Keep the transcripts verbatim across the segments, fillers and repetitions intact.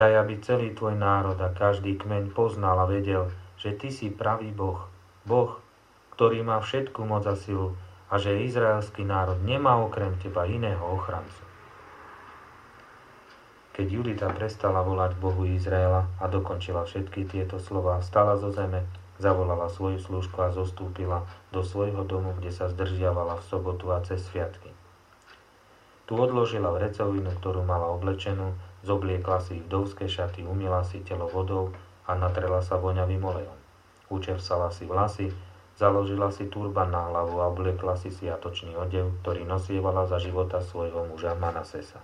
Daj, aby celý tvoj národ a každý kmeň poznal a vedel, že ty si pravý Boh, Boh, ktorý má všetku moc a silu a že izraelský národ nemá okrem teba iného ochrancu. Keď Judita prestala volať Bohu Izraela a dokončila všetky tieto slová, vstala zo zeme, zavolala svoju slúžku a zostúpila do svojho domu, kde sa zdržiavala v sobotu a cez sviatky. Tu odložila vrecovinu, ktorú mala oblečenú, zobliekla si vdovské šaty, umyla si telo vodou a natrela sa voňavým olejom. Učersala si vlasy, založila si turban na hlavu a obliekla si sviatočný odev, ktorý nosievala za života svojho muža Manasesa.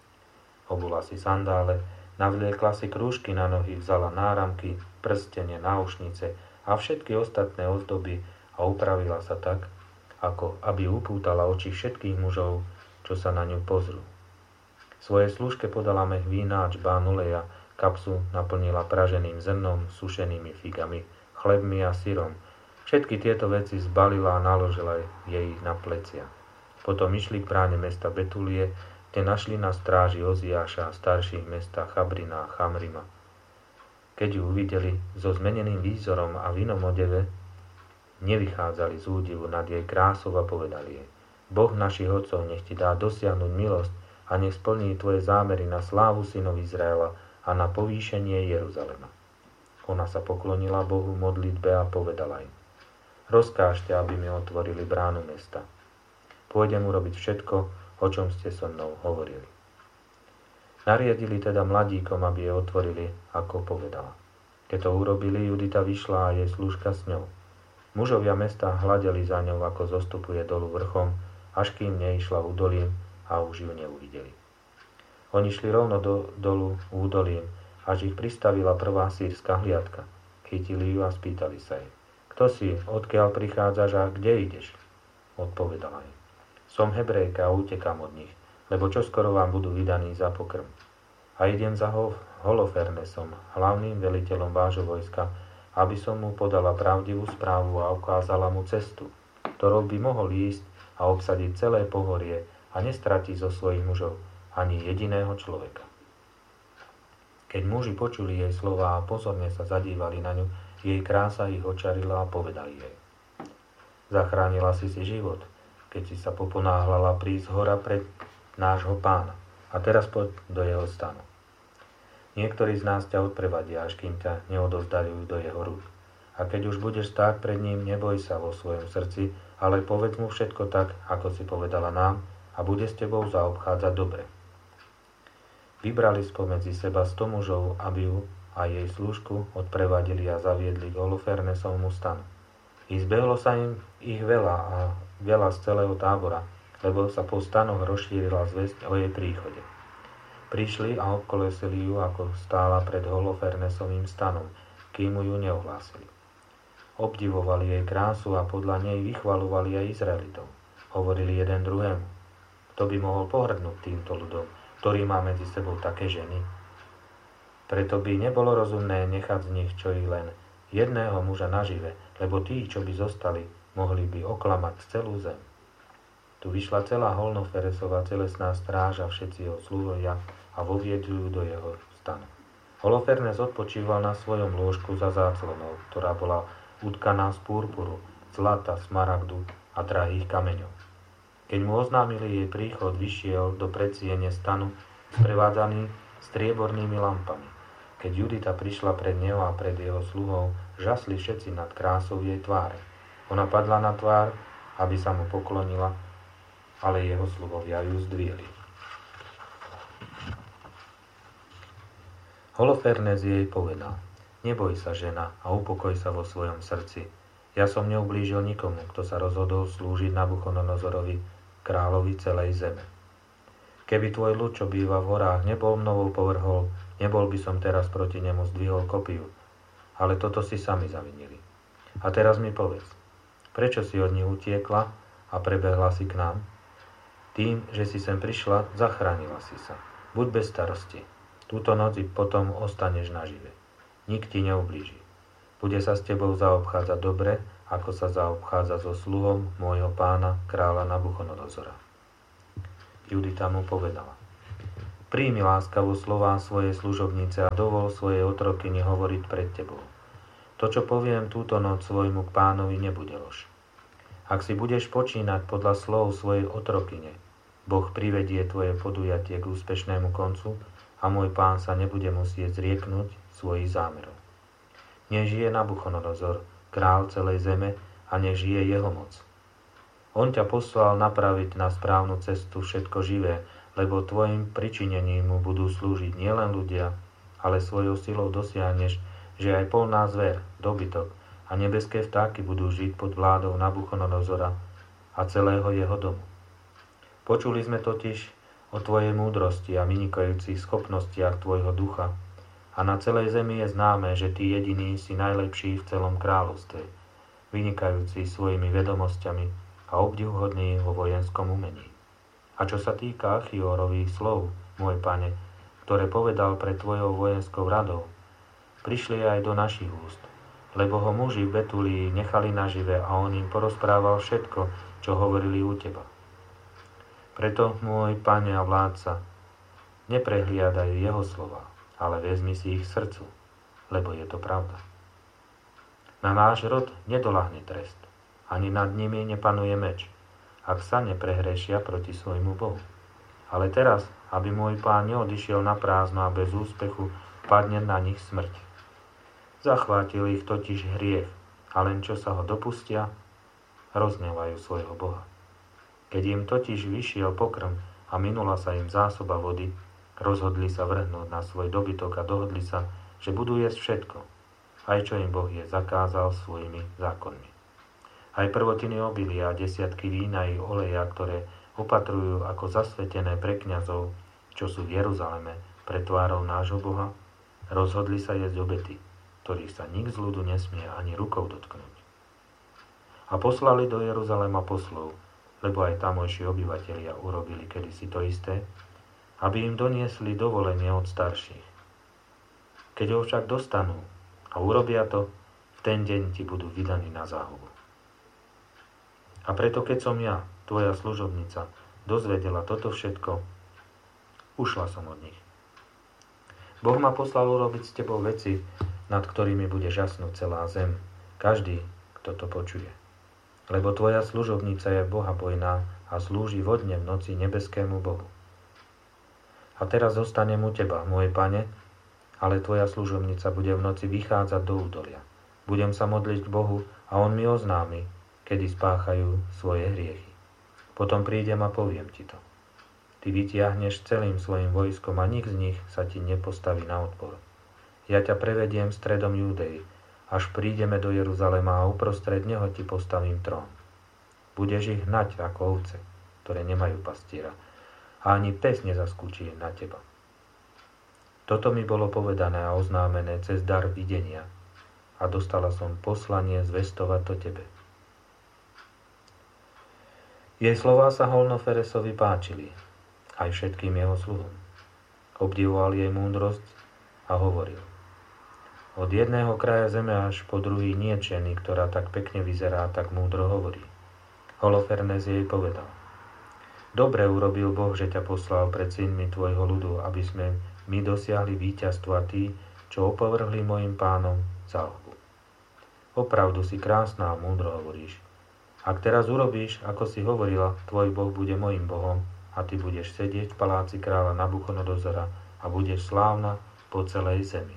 Obula si sandále, navliekla si krúžky na nohy, vzala náramky, prstene, náušnice a všetky ostatné ozdoby a upravila sa tak, ako aby upútala oči všetkých mužov, čo sa na ňu pozrú. Svojej služke podala mech vína a čbán oleja, kapsu naplnila praženým zrnom, sušenými figami, chlebmi a syrom. Všetky tieto veci zbalila a naložila jej na plecia. Potom išli k bráne mesta Betulie, kde našli na stráži Oziáša a starších mesta Chabrina a Chamrima. Keď ju uvideli so zmeneným výzorom a v inom odeve, nevychádzali z údivu nad jej krásou a povedali jej: Boh našich otcov nech ti dá dosiahnuť milosť a nech splní tvoje zámery na slávu synov Izraela a na povýšenie Jeruzalema. Ona sa poklonila Bohu v modlitbe a povedala im: Rozkážte, aby mi otvorili bránu mesta. Pôjdem urobiť všetko, o čom ste so mnou hovorili. Nariadili teda mladíkom, aby jej otvorili, ako povedala. Keď to urobili, Judita vyšla a jej slúžka s ňou. Mužovia mesta hľadeli za ňou, ako zostupuje dolu vrchom, až kým neišla údolím a už ju neuvideli. Oni šli rovno do, dolu údolím, až ich pristavila prvá sýrska hliadka. Chytili ju a spýtali sa jej: Kto si, odkiaľ prichádzaš a kde ideš? Odpovedala im: Som Hebrejka a utekám od nich, lebo čoskoro vám budú vydaní za pokrm. A idem za Holofernesom, hlavným veliteľom vášho vojska, aby som mu podala pravdivú správu a ukázala mu cestu, ktorou by mohol ísť a obsadiť celé pohorie a nestratí zo svojich mužov ani jediného človeka. Keď muži počuli jej slová a pozorne sa zadívali na ňu, jej krása ich očarila a povedali jej: Zachránila si si život, keď si sa poponáhľala prísť hora pred nášho pána. A teraz poď do jeho stanu. Niektorí z nás ťa odprevadia, až kým ťa neodovzdajú do jeho rúk. A keď už budeš stáť pred ním, neboj sa vo svojom srdci, ale povedz mu všetko tak, ako si povedala nám, a bude s tebou zaobchádzať dobre. Vybrali spomedzi seba sto mužov, aby ju a jej služku odprevadili a zaviedli k Holofernesovmu stanu. I zbehlo sa im ich veľa a veľa z celého tábora, lebo sa po stanoch rozšírila zvesť o jej príchode. Prišli a obkolesili ju, ako stála pred Holofernesovým stanom, kým ju neohlásili. Obdivovali jej krásu a podľa nej vychvaľovali aj Izraelitov. Hovorili jeden druhému: Kto by mohol pohrdnúť týmto ľudom, ktorý má medzi sebou také ženy? Preto by nebolo rozumné nechať z nich čo i len jedného muža nažive, lebo tí, čo by zostali, mohli by oklamať celú zem. Tu vyšla celá Holofernesova telesná stráž a všetci jeho sluhovia a voviedli ju do jeho stanu. Holofernes odpočíval na svojom lôžku za záclonou, ktorá bola utkaná z purpuru, zlata, smaragdu a drahých kameňov. Keď mu oznámili jej príchod, vyšiel do predsiene stanu sprevádzaný striebornými lampami. Keď Judita prišla pred neho a pred jeho sluhou, žasli všetci nad krásou jej tváre. Ona padla na tvár, aby sa mu poklonila, ale jeho sluhovia ju zdvihli. Holofernes jej povedal: Neboj sa, žena, a upokoj sa vo svojom srdci. Ja som neublížil nikomu, kto sa rozhodol slúžiť Nabuchodonozorovi, kráľovi celej zeme. Keby tvoj ľud, čo býva v horách, nebol mnou povrhol, nebol by som teraz proti nemu zdvihol kopiu. Ale toto si sami zavinili. A teraz mi povedz, prečo si od nich utiekla a prebehla si k nám? Tým, že si sem prišla, zachránila si sa. Buď bez starosti. Túto noc i potom ostaneš nažive. Nik ti neublíži. Bude sa s tebou zaobchádzať dobre, ako sa zaobchádza so sluhom môjho pána, kráľa Nabuchodonozora. Judita mu povedala: Príjmi láskavo slová svojej služobnice a dovol svojej otrokyni hovoriť pred tebou. To, čo poviem túto noc svojmu k pánovi, nebude lož. Ak si budeš počínať podľa slov svojej otrokyne, Boh privedie tvoje podujatie k úspešnému koncu a môj pán sa nebude musieť zrieknúť svojich zámerov. Nech žije Nabuchodonozor, král celej zeme, a nech žije jeho moc. On ťa poslal napraviť na správnu cestu všetko živé, lebo tvojim pričinením mu budú slúžiť nielen ľudia, ale svojou silou dosiahneš, že aj polná zver, dobytok a nebeské vtáky budú žiť pod vládou Nabuchodonozora a celého jeho domu. Počuli sme totiž o tvojej múdrosti a vynikajúcich schopnostiach tvojho ducha a na celej zemi je známe, že ty jediný si najlepší v celom kráľovstve, vynikajúci svojimi vedomosťami a obdivuhodný vo vojenskom umení. A čo sa týka Achiorových slov, môj pane, ktoré povedal pred tvojou vojenskou radou, prišli aj do našich úst, lebo ho muži v Betúlii nechali nažive a on im porozprával všetko, čo hovorili u teba. Preto, môj pane a vládca, neprehliadaj jeho slova, ale vezmi si ich k srdcu, lebo je to pravda. Na náš rod nedolahne trest, ani nad nimi nepanuje meč, ak sa neprehrešia proti svojmu Bohu. Ale teraz, aby môj pán neodišiel na prázdno a bez úspechu, padne na nich smrť. Zachvátil ich totiž hriech, a len čo sa ho dopustia, roznevajú svojho Boha. Keď im totiž vyšiel pokrm a minula sa im zásoba vody, rozhodli sa vrhnúť na svoj dobytok a dohodli sa, že budú jesť všetko, aj čo im Boh je zakázal svojimi zákonmi. Aj prvotiny obilia a desiatky vína i oleja, ktoré opatrujú ako zasvetené pre kňazov, čo sú v Jeruzaleme pred tvárou nášho Boha, rozhodli sa jesť obety, ktorých sa nik z ľudu nesmie ani rukou dotknúť. A poslali do Jeruzalema poslov, lebo aj tamojší obyvatelia urobili kedysi to isté, aby im doniesli dovolenie od starších. Keď ho však dostanú a urobia to, v ten deň ti budú vydaní na záhubu. A preto, keď som ja, tvoja služobnica, dozvedela toto všetko, ušla som od nich. Boh ma poslal urobiť s tebou veci, nad ktorými bude žasnúť celá zem, každý, kto to počuje. Lebo tvoja služobnica je bohabojná a slúži vodne v noci nebeskému Bohu. A teraz zostanem u teba, môj pane, ale tvoja služobnica bude v noci vychádzať do údolia. Budem sa modliť k Bohu a on mi oznámi, kedy spáchajú svoje hriechy. Potom prídem a poviem ti to. Ty vytiahneš celým svojim vojskom a nik z nich sa ti nepostaví na odpor. Ja ťa prevediem stredom Júdei, až prídeme do Jeruzalema a uprostred neho ti postavím trón. Budeš ich hnať ako ovce, ktoré nemajú pastiera, a ani pes nezaskúči na teba. Toto mi bolo povedané a oznámené cez dar videnia a dostala som poslanie zvestovať to tebe. Jej slová sa Holnoferesovi páčili, aj všetkým jeho sluhom. Obdivoval jej múdrosť a hovoril: Od jedného kraja zeme až po druhý nie ženy, ktorá tak pekne vyzerá a tak múdro hovorí. Holofernes jej povedal: Dobre urobil Boh, že ťa poslal pred synmi tvojho ľudu, aby sme my dosiahli víťazstvo a tí, čo opovrhli mojim pánom, záhubu. Opravdu si krásna a múdro hovoríš. Ak teraz urobíš, ako si hovorila, tvoj Boh bude mojim Bohom a ty budeš sedieť v paláci kráľa Nabuchodonozora a budeš slávna po celej zemi.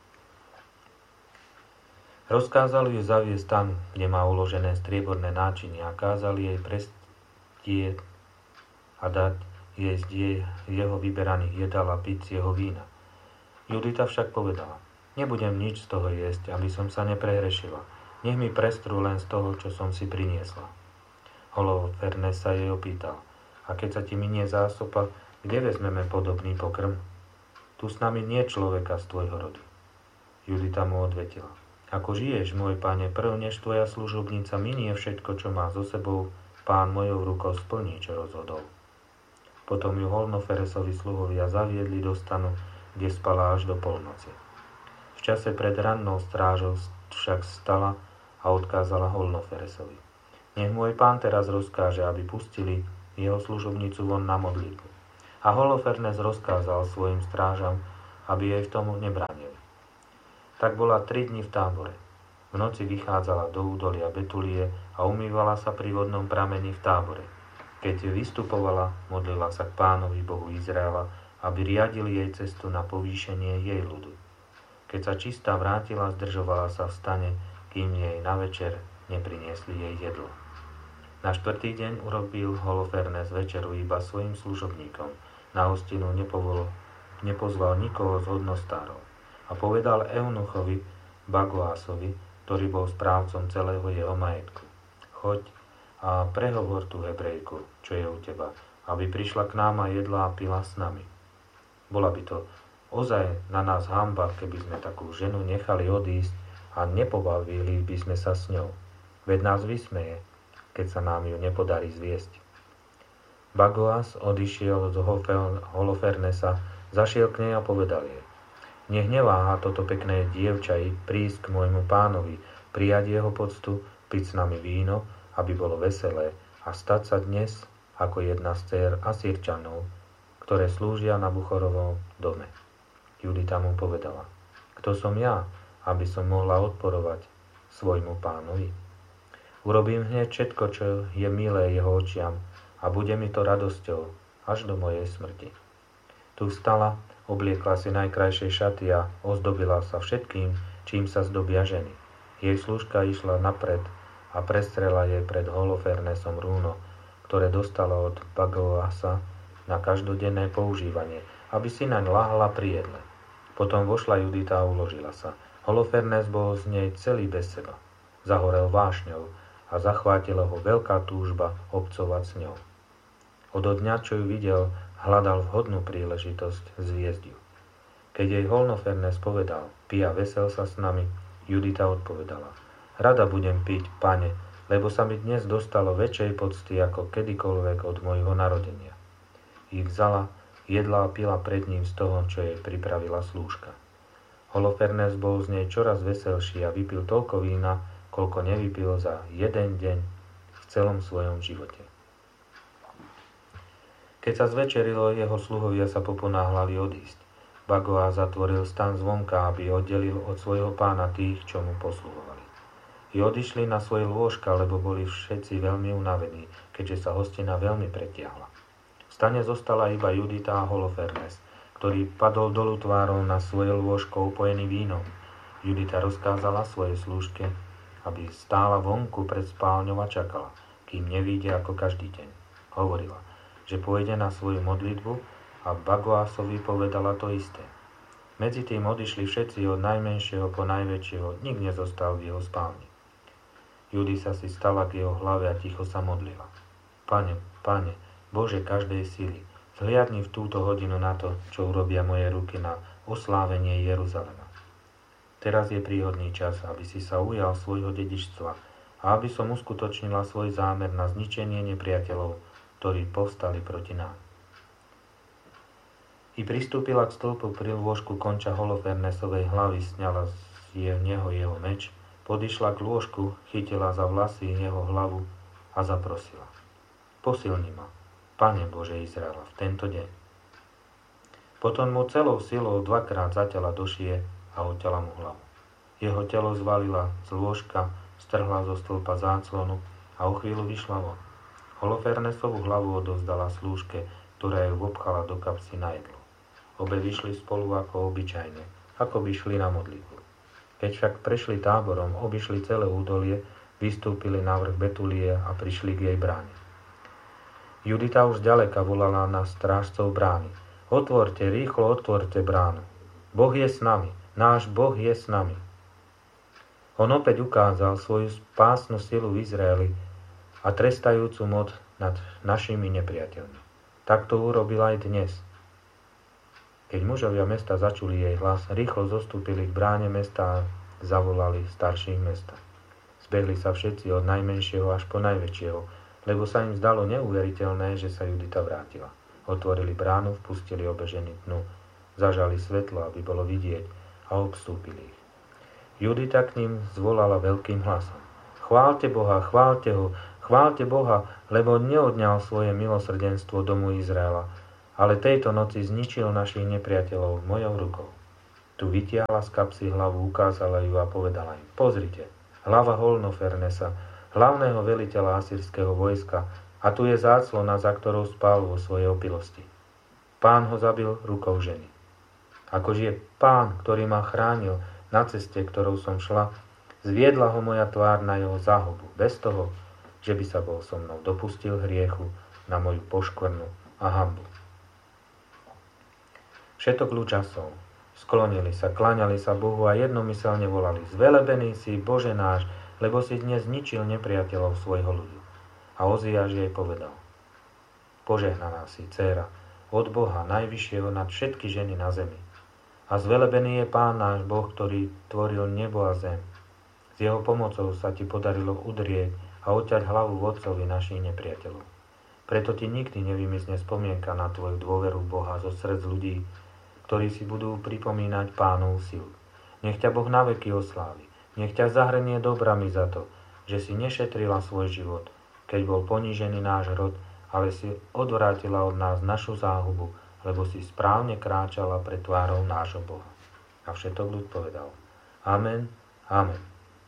Rozkázali ju zaviesť tam, kde má uložené strieborné náčinie a kázali jej prestieť a dať jesť jej, jeho vyberaných jedal a piť z jeho vína. Judita však povedala: Nebudem nič z toho jesť, aby som sa neprehrešila. Nech mi prestrú len z toho, čo som si priniesla. Holofernes sa jej opýtal: A keď sa ti minie zásoba, kde vezmeme podobný pokrm? Tu s nami nie človeka z tvojho rodu. Judita mu odvetila: Ako žiješ, môj pane, prv než tvoja služobnica minie všetko, čo má so sebou, pán mojou rukou splní, čo rozhodol. Potom ju Holnoferesovi sluhovia zaviedli do stanu, kde spala až do polnoci. V čase pred rannou strážou však stala a odkázala Holnoferesovi: Nech môj pán teraz rozkáže, aby pustili jeho služobnicu von na modlitbu. A Holofernes rozkázal svojim strážam, aby jej v tomu nebránili. Tak bola tri dni v tábore. V noci vychádzala do údolia Betulie a umývala sa pri vodnom prameni v tábore. Keď vystupovala, modlila sa k Pánovi Bohu Izraela, aby riadil jej cestu na povýšenie jej ľudu. Keď sa čistá vrátila, zdržovala sa v stane, kým jej na večer nepriniesli jej jedlo. Na štvrtý deň urobil Holofernes večeru iba svojim služobníkom. Na hostinu nepovol, nepozval nikoho z hodnostárov. A povedal eunuchovi Bagoásovi, ktorý bol správcom celého jeho majetku: Choď a prehovor tú Hebrejku, čo je u teba, aby prišla k nám a jedla a pila s nami. Bola by to ozaj na nás hanba, keby sme takú ženu nechali odísť a nepobavili by sme sa s ňou. Veď nás vysmeje, keď sa nám ju nepodarí zviesť. Bagoás odišiel z Holofernesa, zašiel k nej a povedal jej: Nehnevá toto pekné dievča prísť k môjmu pánovi, prijať jeho poctu, piť s nami víno, aby bolo veselé, a stať sa dnes ako jedna z dcér Asírčanov, ktoré slúžia na Buchorovom dome. Judita mu povedala: Kto som ja, aby som mohla odporovať svojmu pánovi? Urobím hneď všetko, čo je milé jeho očiam, a bude mi to radosťou až do mojej smrti. Tu vstala, obliekla si najkrajšie šaty a ozdobila sa všetkým, čím sa zdobia ženy. Jej slúžka išla napred a prestrela jej pred Holofernesom rúno, ktoré dostala od Bagoasa na každodenné používanie, aby si naň lahla pri jedle. Potom vošla Judita a uložila sa. Holofernes bol z nej celý bez seba. Zahorel vášňou a zachvátila ho veľká túžba obcovať s ňou. Od dňa, čo ju videl, hľadal vhodnú príležitosť zviesť ju. Keď jej Holofernes povedal: Pia, vesel sa s nami, Judita odpovedala: Rada budem piť, pane, lebo sa mi dnes dostalo väčšej pocty ako kedykoľvek od môjho narodenia. Ich vzala, jedla a pila pred ním z toho, čo jej pripravila slúžka. Holofernes bol z nej čoraz veselší a vypil toľko vína, koľko nevypil za jeden deň v celom svojom živote. Keď sa zvečerilo, jeho sluhovia sa poponáhľali odísť. Bagoá zatvoril stan zvonka, aby oddelil od svojho pána tých, čo mu posluhovali. I odišli na svoje lôžka, lebo boli všetci veľmi unavení, keďže sa hostina veľmi pretiahla. V stane zostala iba Judita a Holofernes, ktorý padol dolu tvárou na svoje lôžko upojený vínom. Judita rozkázala svojej slúžke, aby stála vonku pred spálňou a čakala, kým nevíde ako každý deň. Hovorila, že pôjde na svoju modlitbu, a Bagoásovi povedala to isté. Medzi tým odišli všetci od najmenšieho po najväčšieho, nik nezostal v jeho spálni. Judita si stala k jeho hlave a ticho sa modlila. Pane, Pane, Bože každej sily, zhliadni v túto hodinu na to, čo urobia moje ruky na oslávenie Jeruzalema. Teraz je príhodný čas, aby si sa ujal svojho dedičstva a aby som uskutočnila svoj zámer na zničenie nepriateľov, ktorí povstali proti nám. I pristúpila k stĺpu pri lôžku konča Holofernesovej hlavy, sňala z neho jeho meč, podišla k lôžku, chytila za vlasy jeho hlavu a zaprosila. Posilni ma, Pane Bože Izraela, v tento deň. Potom mu celou silou dvakrát zaťala do šie a odťala mu hlavu. Jeho telo zvalila z lôžka, strhla zo stĺpa záclonu a o chvíľu vyšla von. Holofernesovú hlavu odovzdala slúžke, ktorá ju obchala do kapsy na jedlo. Obe vyšli spolu ako obyčajne, ako by šli na modlitbu. Keď však prešli táborom, obišli celé údolie, vystúpili na vrch Betulie a prišli k jej bráne. Judita už ďaleka volala na strážcov brány. Otvorte, rýchlo otvorte bránu. Boh je s nami, náš Boh je s nami. On opäť ukázal svoju spásnu silu v Izraeli a trestajúcu moc nad našimi nepriateľmi. Tak to urobil aj dnes. Keď mužovia mesta začuli jej hlas, rýchlo zostúpili k bráne mesta a zavolali starších mesta. Zbehli sa všetci od najmenšieho až po najväčšieho, lebo sa im zdalo neuveriteľné, že sa Judita vrátila. Otvorili bránu, vpustili obe ženy dnu, zažali svetlo, aby bolo vidieť, a obstúpili ich. Judita k ním zvolala veľkým hlasom. Chváľte Boha, chváľte ho, chváľte Boha, lebo neodňal svoje milosrdenstvo domu Izraela, ale tejto noci zničil našich nepriateľov mojou rukou. Tu vytiahla z kapsy hlavu, ukázala ju a povedala im: Pozrite, hlava Holnofernesa, hlavného veliteľa asýrskeho vojska, a tu je záclona, za ktorou spál vo svojej opilosti. Pán ho zabil rukou ženy. Akože je Pán, ktorý ma chránil na ceste, ktorou som šla, zviedla ho moja tvár na jeho záhubu, bez toho, že by sa bol so mnou dopustil hriechu na moju poškvrnu a hanbu. Všetok ľud časov sklonili sa, kláňali sa Bohu a jednomyselne volali: Zvelebený si, Bože náš, lebo si dnes zničil nepriateľov svojho ľudu. A Oziáš jej povedal: Požehnaná si, dcéra, od Boha, najvyššieho nad všetky ženy na zemi. A zvelebený je Pán náš Boh, ktorý tvoril nebo a zem. S jeho pomocou sa ti podarilo udrieť a odťať hlavu vodcovi našich nepriateľov. Preto ti nikdy nevymizne spomienka na tvoju dôveru v Boha zo srdc ľudí, ktorí si budú pripomínať Pánovu silu. Nech ťa Boh naveky oslávi. Nech ťa zahrnie dobrami za to, že si nešetrila svoj život, keď bol ponížený náš rod, ale si odvrátila od nás našu záhubu, lebo si správne kráčala pred tvárou nášho Boha. A všetok ľud povedal: Amen, amen.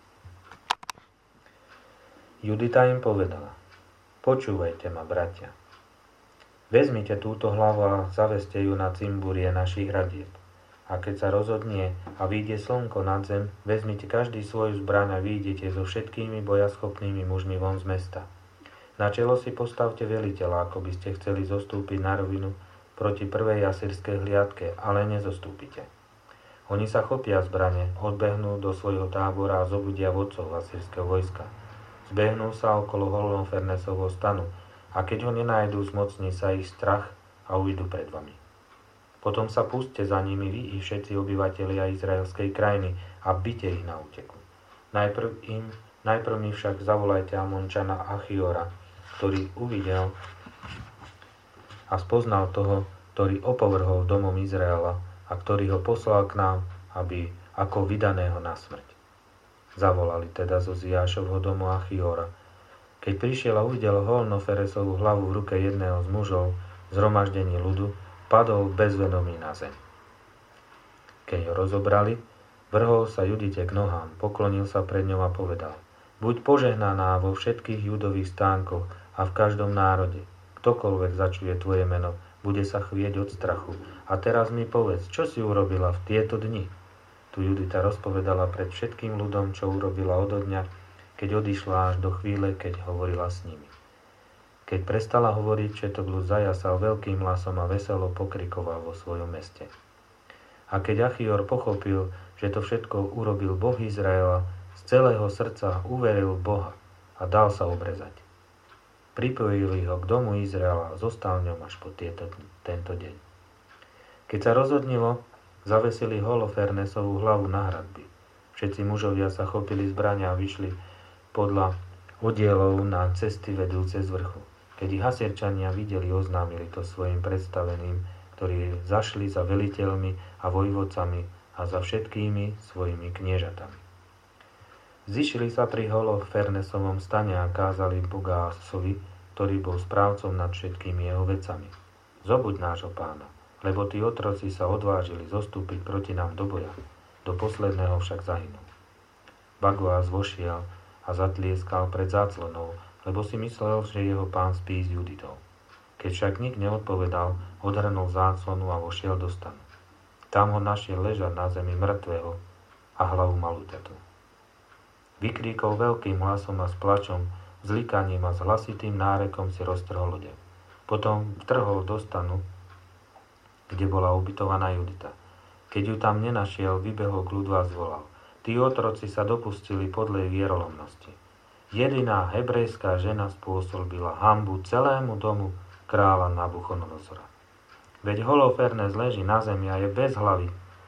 Judita im povedala: Počúvajte ma, bratia. Vezmite túto hlavu a zaveste ju na cimburie našich hradieb. A keď sa rozhodnie a vyjde slnko nad zem, vezmite každý svoju zbraň a vyjdete so všetkými bojaschopnými mužmi von z mesta. Na čelo si postavte veliteľa, ako by ste chceli zostúpiť na rovinu proti prvej asýrskej hliadke, ale nezostúpite. Oni sa chopia zbrane, odbehnú do svojho tábora a zobudia vodcov asýrskeho vojska. Zbehnú sa okolo Holofernesovho stanu, a keď ho nenájdú, zmocní sa ich strach a ujdu pred vami. Potom sa púste za nimi vy i všetci obyvatelia izraelskej krajiny a bite ich na úteku. Najprv im, najprv mi však zavolajte Amončana Achiora, ktorý uvidel a spoznal toho, ktorý opovrhol domom Izraela a ktorý ho poslal k nám, aby ako vydaného na smrť. Zavolali teda zo Ziášovho domu Achiora. Keď prišiel a uvidel Holnoferesovú hlavu v ruke jedného z mužov, zhromaždení ľudu, padol bezvedomý na zem. Keď ho rozobrali, vrhol sa Judite k nohám, poklonil sa pred ňou a povedal: Buď požehnaná vo všetkých judových stánkoch a v každom národe. Ktokoľvek začuje tvoje meno, bude sa chvieť od strachu. A teraz mi povedz, čo si urobila v tieto dni? Tu Judita rozpovedala pred všetkým ľudom, čo urobila odo dňa, keď odišla až do chvíle, keď hovorila s nimi. Keď prestala hovoriť, všetok ľud zajasal veľkým hlasom a veselo pokrikoval vo svojom meste. A keď Achior pochopil, že to všetko urobil Boh Izraela, z celého srdca uveril v Boha a dal sa obrezať. Pripojili ho k domu Izraela a zostal v ňom až po tieto, tento deň. Keď sa rozhodnilo, zavesili Holofernesovú hlavu na hradby. Všetci mužovia sa chopili zbrania a vyšli podľa oddielov na cesty vedúce z vrchu. Keď ich Asýrčania videli, oznámili to svojim predstaveným, ktorí zašli za veliteľmi a vojvodcami a za všetkými svojimi kniežatami. Zišli sa pri Holofernesovom stane a kázali Bugásovi, ktorý bol správcom nad všetkými jeho vecami: Zobuď nášho pána, lebo tí otroci sa odvážili zostúpiť proti nám do boja, do posledného však zahynul. Bagoás vošiel a zatlieskal pred záclonou, lebo si myslel, že jeho pán spí s Juditou. Keď však nik neodpovedal, odhrnul záclonu a vošiel do stanu. Tam ho našiel ležať na zemi mŕtvého a hlavu malúťatú. Vykríkol veľkým hlasom a s plačom, zlikaním a s hlasitým nárekom si roztrhol odev. Potom vtrhol do stanu, kde bola ubytovaná Judita. Keď ju tam nenašiel, vybehol k ľudu a zvolal: Tí otroci sa dopustili podlej vierolomnosti. Jediná hebrejská žena spôsobila hanbu celému domu kráľa Nabuchodonozora. Veď Holofernes leží na zemi a je bez hlavy.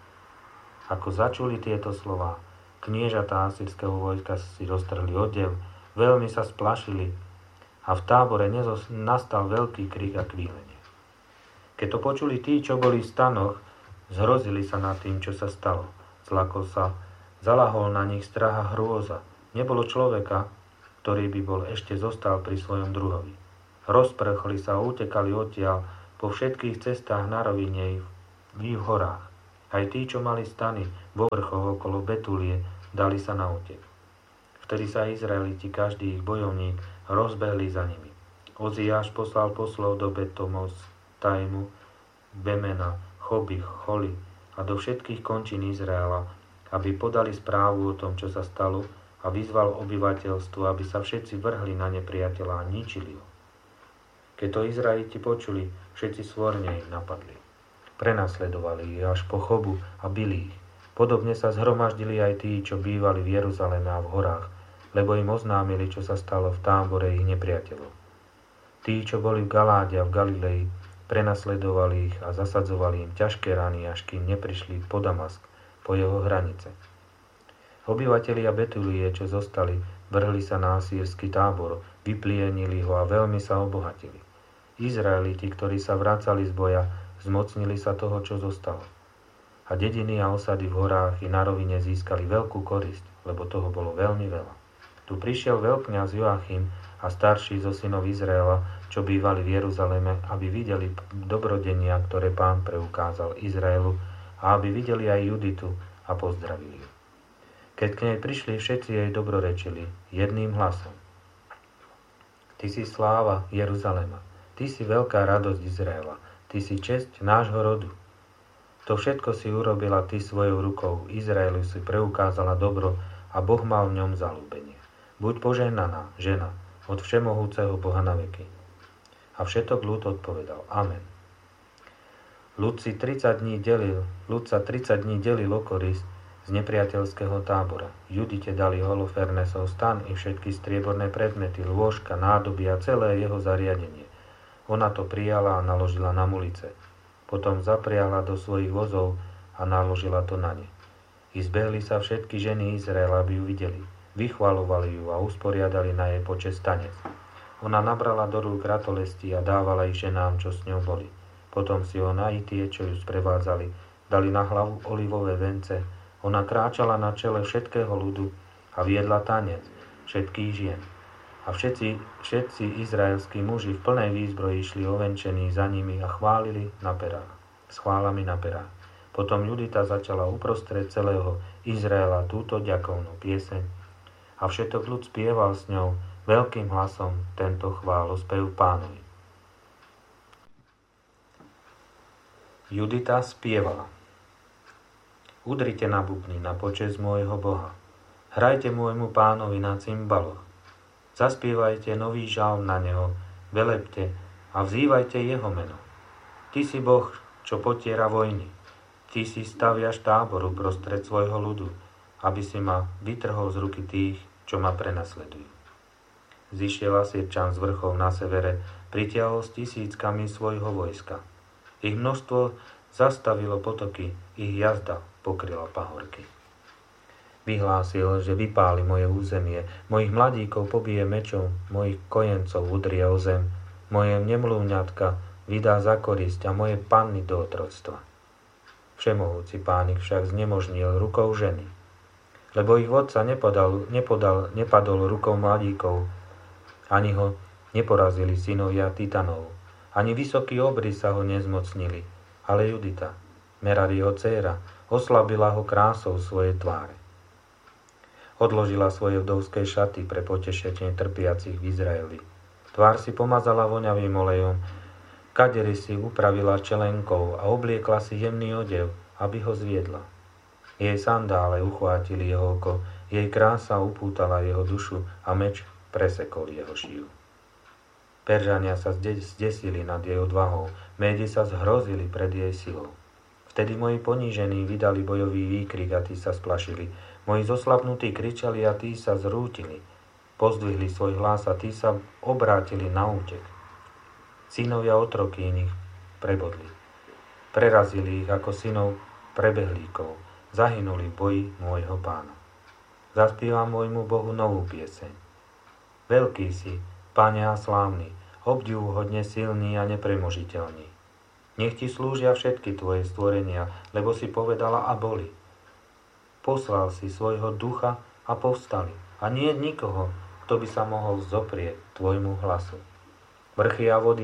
Ako začuli tieto slová, kniežatá asýrskeho vojska si roztrhli odev, veľmi sa splašili a v tábore nezos- nastal veľký krik a kvílenie. Keď to počuli tí, čo boli v stanoch, zhrozili sa nad tým, čo sa stalo. Zlakol sa, zalahol na nich strach a hrôza. Nebolo človeka, ktorý by bol ešte zostal pri svojom druhovi. Rozprchli sa a utekali odtiaľ po všetkých cestách na rovine i v horách. Aj tí, čo mali stany vo vrchoch okolo Betulie, dali sa na útek. Vtedy sa Izraeliti, každý ich bojovník, rozbehli za nimi. Oziáš poslal poslov do Betomos, Tajmu, Bemena, Choby, Choli a do všetkých končín Izraela, aby podali správu o tom, čo sa stalo, a vyzval obyvateľstvo, aby sa všetci vrhli na nepriateľa a ničili ho. Keď to Izraeliti počuli, všetci svorne ich napadli. Prenasledovali ich až po Chobu a bili ich. Podobne sa zhromaždili aj tí, čo bývali v Jeruzaleme a v horách, lebo im oznámili, čo sa stalo v tábore ich nepriateľov. Tí, čo boli v Galáde a v Galilei, prenasledovali ich a zasadzovali im ťažké rany, až kým neprišli po Damask, po jeho hranice. Obyvatelia Betulie, čo zostali, vrhli sa na asýrsky tábor, vyplienili ho a veľmi sa obohatili. Izraeliti, ktorí sa vracali z boja, zmocnili sa toho, čo zostalo. A dediny a osady v horách i na rovine získali veľkú korisť, lebo toho bolo veľmi veľa. Tu prišiel veľkňaz Joachim a starší zo synov Izraela, čo bývali v Jeruzaleme, aby videli dobrodenia, ktoré Pán preukázal Izraelu, a aby videli aj Juditu a pozdravili ju. Keď k nej prišli, všetci jej dobrorečili jedným hlasom. Ty si sláva Jeruzalema, ty si veľká radosť Izraela, ty si česť nášho rodu. To všetko si urobila ty svojou rukou, Izraelu si preukázala dobro a Boh mal v ňom zaľúbenie. Buď požehnaná, žena, od všemohúceho Boha na veky. A všetok ľud odpovedal, amen. Ľud si tridsať dní delil, ľud sa tridsať dní delil o korist z nepriateľského tábora. Judite dali Holofernesov stan i všetky strieborné predmety, lôžka, nádoby a celé jeho zariadenie. Ona to prijala a naložila na mulice. Potom zapriahla do svojich vozov a naložila to na ne. I zbehli sa všetky ženy Izraela, aby ju videli. Vychvalovali ju a usporiadali na jej počesť tanec. Ona nabrala do rúk ratolesti a dávala ich ženám, čo s ňou boli. Potom si ona i tie, čo ju sprevádzali, dali na hlavu olivové vence. Ona kráčala na čele všetkého ľudu a viedla tanec všetkých žien. A všetci, všetci izraelskí muži v plnej výzbroji išli ovenčení za nimi a chválili na perách, s chválami na perách. Potom Judita začala uprostred celého Izraela túto ďakovnú pieseň a všetok ľud spieval s ňou veľkým hlasom tento chválospev Pánovi. Judita spievala. Udrite na bubny na počesť môjho Boha. Hrajte môjmu Pánovi na cymbaloch. Zaspievajte nový žalm na neho, velepte a vzývajte jeho meno. Ty si Boh, čo potiera vojny. Ty si staviaš tábor uprostred svojho ľudu, aby si ma vytrhol z ruky tých, čo ma prenasledujú. Zišiel Asýrčan z vrchov na severe, pritiahol s tisíckami svojho vojska. Ich množstvo zastavilo potoky, ich jazda pokryla pahorky. Vyhlásil, že vypáli moje územie, mojich mladíkov pobije mečom, mojich kojencov udrie o zem, moje nemluvňatka vydá za korisť a moje panny do otroctva. Všemohúci Pán ich však znemožnil rukou ženy, lebo ich vodca nepodal, nepodal, nepadol rukou mladíkov, ani ho neporazili synovia Titanov, ani vysokí obry sa ho nezmocnili, ale Judita, Merariho dcéra, oslabila ho krásou svojej tváre. Odložila svoje vdovské šaty pre potešenie trpiacich v Izraeli. Tvár si pomazala voňavým olejom, kaderi si upravila čelenkou a obliekla si jemný odev, aby ho zviedla. Jej sandále uchvátili jeho oko, jej krása upútala jeho dušu a meč presekol jeho šíju. Peržania sa zdesili nad jej odvahou, Médi sa zhrozili pred jej silou. Vtedy moji ponížení vydali bojový výkrik a tí sa splašili. Moji zoslabnutí kričali a tí sa zrútili. Pozdvihli svoj hlas a tí sa obrátili na útek. Synovia otroky iných prebodli. Prerazili ich ako synov prebehlíkov. Zahynuli v boji môjho Pána. Zaspievam môjmu Bohu novú pieseň. Veľký si, Pane a slávny, obdivuhodne silný a nepremožiteľný. Nech ti slúžia všetky tvoje stvorenia, lebo si povedala a boli. Poslal si svojho ducha a povstali. A nie je nikoho, kto by sa mohol zoprieť tvojmu hlasu. Vrchy a vody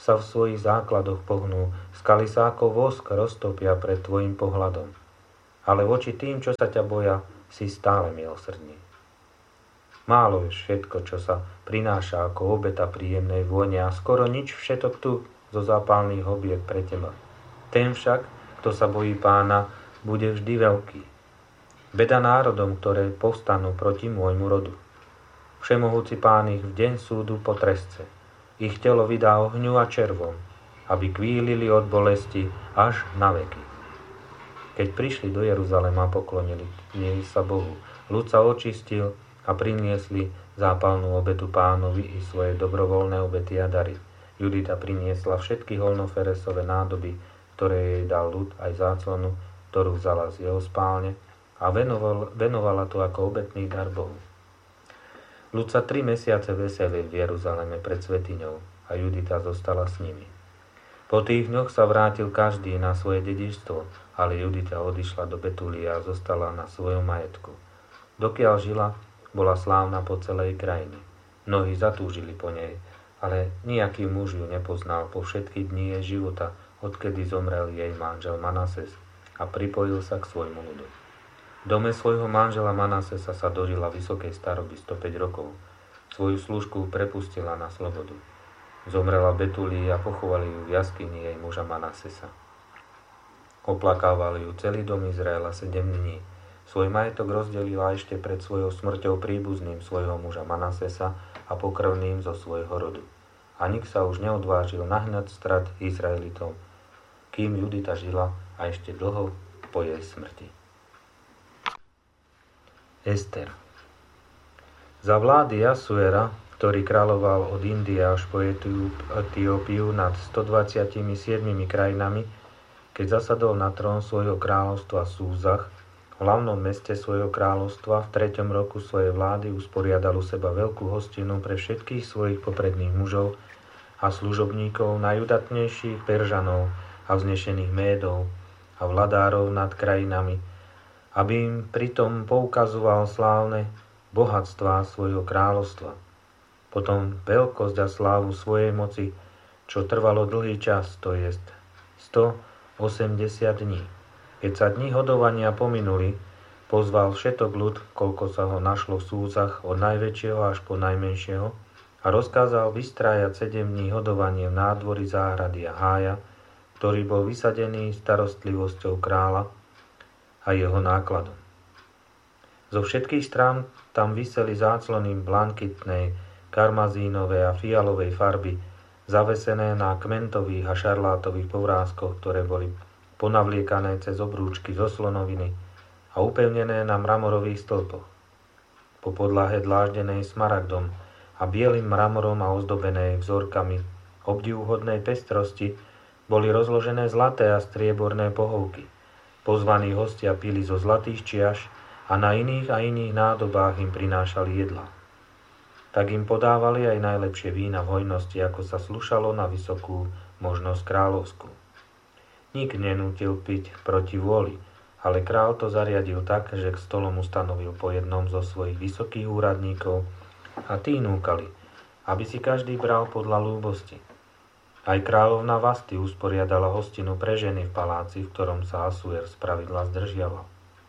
sa v svojich základoch pohnú, skaly sa ako vosk roztopia pred tvojim pohľadom. Ale voči tým, čo sa ťa boja, si stále milosrdný. Málo je všetko, čo sa prináša ako obeta príjemnej vône a skoro nič všetok tu zo zápalných hobiek pre teba. Ten však, kto sa bojí Pána, bude vždy veľký. Beda národom, ktoré povstanú proti môjmu rodu. Všemohúci Pán ich v deň súdu potresce. Ich telo vydá ohňu a červom, aby kvílili od bolesti až na veky. Keď prišli do Jeruzalema, poklonili sa Bohu. Ľud sa očistil a priniesli zápalnú obetu Pánovi i svoje dobrovoľné obety a dary. Judita priniesla všetky holnoferesové nádoby, ktoré jej dal ľud, aj záclonu, ktorú vzala z jeho spálne, a venoval, venovala to ako obetný dar Bohu. Ľud sa tri mesiace veselil v Jeruzaleme pred svätyňou a Judita zostala s nimi. Po tých dňoch sa vrátil každý na svoje dedičstvo, ale Judita odišla do Betúlia a zostala na svojom majetku. Dokiaľ žila, bola slávna po celej krajine. Mnohí zatúžili po nej, ale nejaký muž ju nepoznal po všetky dni jej života, odkedy zomrel jej manžel Manases a pripojil sa k svojmu ľudu. V dome svojho manžela Manasesa sa dožila vysokej staroby stopäť rokov. Svoju služku prepustila na slobodu. Zomrela v Betúlii a pochovali ju v jaskyni jej muža Manasesa. Oplakávali ju celý dom Izraela sedem dní. Svoj majetok rozdelila ešte pred svojou smrťou príbuzným svojho muža Manasesa a pokrvným zo svojho rodu. A nik sa už neodvážil nahnať strat Izraelitom, kým Judita žila a ešte dlho po jej smrti. Ester. Za vlády Jasuera, ktorý kráľoval od Indie až po Etiópiu nad stodvadsaťsedem krajinami, keď zasadol na trón svojho kráľovstva Súzach, v hlavnom meste svojho kráľovstva v treťom roku svojej vlády usporiadal u seba veľkú hostinu pre všetkých svojich popredných mužov a služobníkov, najudatnejších Peržanov a vznešených Médov a vladárov nad krajinami, aby im pritom poukazoval slávne bohatstvá svojho kráľovstva. Potom veľkosť a slávu svojej moci, čo trvalo dlhý čas, to jest sto osemdesiat dní. Keď sa dni hodovania pominuli, pozval všetok ľud, koľko sa ho našlo v Súzach, od najväčšieho až po najmenšieho, a rozkázal vystrájať sedem dní hodovanie v nádvorí záhrady a hája, ktorý bol vysadený starostlivosťou kráľa a jeho nákladom. Zo všetkých strán tam viseli záclony blankitnej, karmazínovej a fialovej farby, zavesené na kmentových a šarlátových povrázkoch, ktoré boli ponavliekané cez obrúčky zo slonoviny a upevnené na mramorových stĺpoch. Po podlahe dláždenej smaragdom a bielým mramorom a ozdobenej vzorkami obdivuhodnej pestrosti boli rozložené zlaté a strieborné pohovky. Pozvaní hostia pili zo zlatých čiaš a na iných a iných nádobách im prinášali jedla. Tak im podávali aj najlepšie vína v hojnosti, ako sa slušalo na vysokú možnosť kráľovskú. Nik nenútil piť proti vôli, ale král to zariadil tak, že k stolom ustanovil po jednom zo svojich vysokých úradníkov a tí núkali, aby si každý bral podľa ľúbosti. Aj kráľovna Vasty usporiadala hostinu pre ženy v paláci, v ktorom sa Asuer spravidla zdržiaval.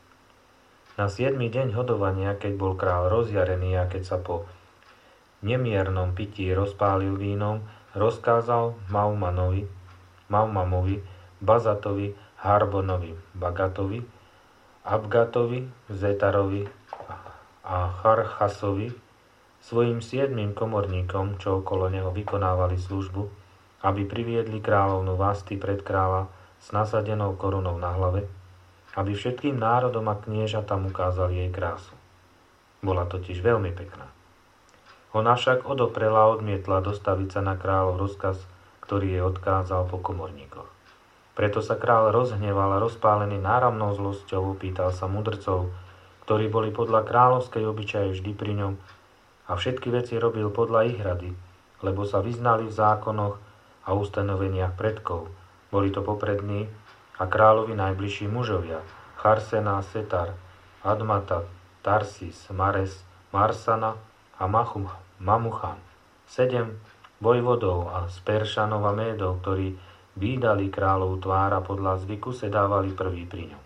Na siedmy deň hodovania, keď bol král rozjarený a keď sa po nemiernom pití rozpálil vínom, rozkázal Maumanovi, Maumamovi, Bazatovi, Harbonovi, Bagatovi, Abgatovi, Zetarovi a Charchasovi, svojim siedmým komorníkom, čo okolo neho vykonávali službu, aby priviedli kráľovnu Vasty pred kráľa s nasadenou korunou na hlave, aby všetkým národom a kniežatám ukázali jej krásu. Bola totiž veľmi pekná. Ona však odoprela a odmietla dostaviť sa na kráľov rozkaz, ktorý jej odkázal po komorníkoch. Preto sa kráľ rozhneval a rozpálený náramnou zlosťou opýtal sa mudrcov, ktorí boli podľa kráľovskej obyčaje vždy pri ňom, a všetky veci robil podľa ich rady, lebo sa vyznali v zákonoch a ustanoveniach predkov. Boli to poprední a kráľovi najbližší mužovia, Charsena, Setar, Admata, Tarsis, Mares, Marsana a Machum, Mamuchan. Sedem vojvodov a z Peršanov a Médov, ktorí vídali kráľov tvára podľa zvyku, sedávali prvý pri ňom.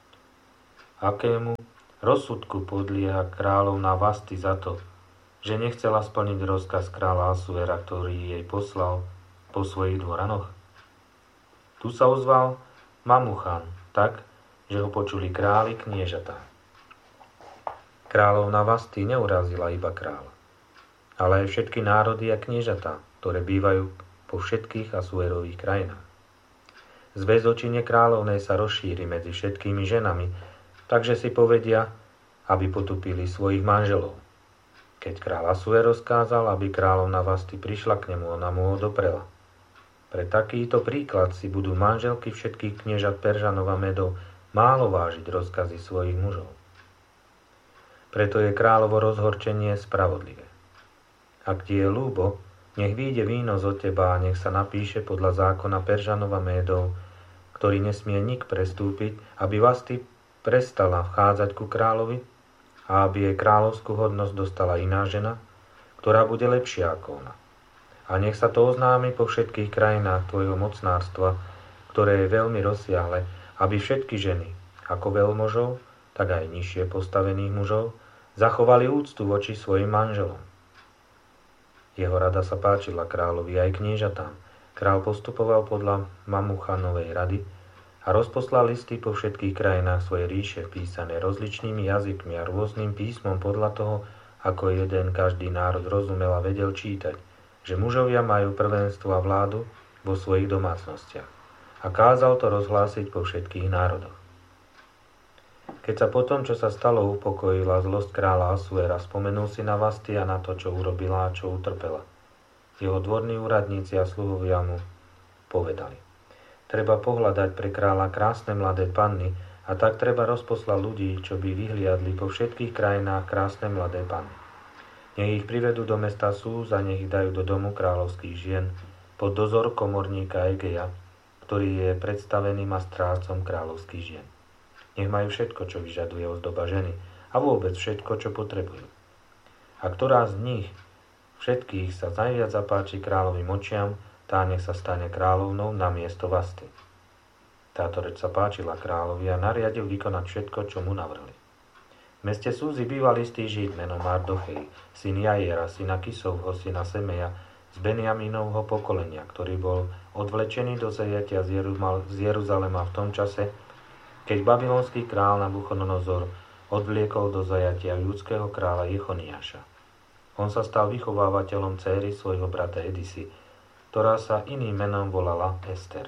Akému rozsudku podlieha kráľovná Vasty za to, že nechcela splniť rozkaz kráľa Asuera, ktorý jej poslal po svojich dvoranoch? Tu sa ozval Mamuchan, tak, že ho počuli králi kniežatá. Kráľovná Vasty neurazila iba kráľa, ale aj všetky národy a kniežatá, ktoré bývajú po všetkých Asuerových krajinách. Zväz očine kráľovnej sa rozšíri medzi všetkými ženami, takže si povedia, aby potupili svojich manželov. Keď kráľ Asuer rozkázal, aby kráľovná Vasty prišla k nemu, ona mu ho doprela. Pre takýto príklad si budú manželky všetkých kniežat Peržanov a Medov málo vážiť rozkazy svojich mužov. Preto je kráľovo rozhorčenie spravodlivé. Ak ti je ľúbo, nech vyjde víno zo teba a nech sa napíše podľa zákona Peržanov a Médov, ktorý nesmie nik prestúpiť, aby Vasty prestala vchádzať ku kráľovi a aby jej kráľovskú hodnosť dostala iná žena, ktorá bude lepšia ako ona. A nech sa to oznámi po všetkých krajinách tvojho mocnárstva, ktoré je veľmi rozsiahle, aby všetky ženy, ako veľmožov, tak aj nižšie postavených mužov, zachovali úctu voči svojim manželom. Jeho rada sa páčila kráľovi aj kniežatám. Král postupoval podľa Mamuchanovej rady a rozposlal listy po všetkých krajinách svojej ríše písané rozličnými jazykmi a rôznym písmom podľa toho, ako jeden každý národ rozumel a vedel čítať, že mužovia majú prvenstvo a vládu vo svojich domácnostiach. A kázal to rozhlásiť po všetkých národoch. Keď sa potom, čo sa stalo, upokojila zlosť kráľa Asuera, spomenul si na Vasty a na to, čo urobila a čo utrpela. Jeho dvorní úradníci a sluhovia mu povedali: treba pohľadať pre kráľa krásne mladé panny a tak treba rozposlať ľudí, čo by vyhliadli po všetkých krajinách krásne mladé panny. Nech ich privedú do mesta Súz a nech ich dajú do domu kráľovských žien pod dozor komorníka Egeja, ktorý je predstaveným a strážcom kráľovských žien. Nech majú všetko, čo vyžaduje ozdoba ženy a vôbec všetko, čo potrebujú. A ktorá z nich všetkých sa najviac zapáči kráľovým očiam, tá nech sa stane kráľovnou na miesto Vasty. Táto reč sa páčila kráľovi a nariadil vykonať všetko, čo mu navrhli. V meste Súzy býval istý Žid menom Mardochej, syn Jaiera, syna Kisovho, syna Semeja, z Benjamínovho pokolenia, ktorý bol odvlečený do zajatia z Jeruzalema v tom čase, keď babylonský král Nabuchodonozor odvliekol do zajatia judského kráľa Jechoniáša. On sa stal vychovávateľom céry svojho brata Edisy, ktorá sa iným menom volala Ester.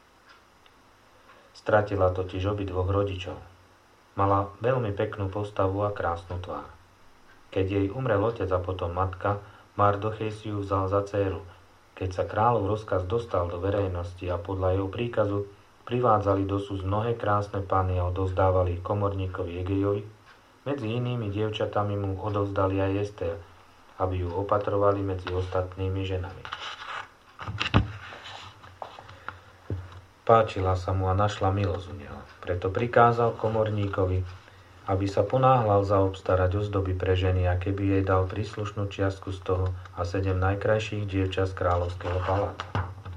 Stratila totiž obidvoch rodičov. Mala veľmi peknú postavu a krásnu tvár. Keď jej umrel otec a potom matka, Mardochej si ju vzal za dcéru. Keď sa kráľov rozkaz dostal do verejnosti a podľa jeho príkazu privádzali do Súz mnohé krásne panny a odovzdávali komorníkovi Egejovi, medzi inými dievčatami mu odovzdali aj Ester, aby ju opatrovali medzi ostatnými ženami. Páčila sa mu a našla milosť u neho. Preto prikázal komorníkovi, aby sa ponáhľal zaobstarať ozdoby pre ženy a keby jej dal príslušnú čiastku z toho a sedem najkrajších dievčat z kráľovského paláca.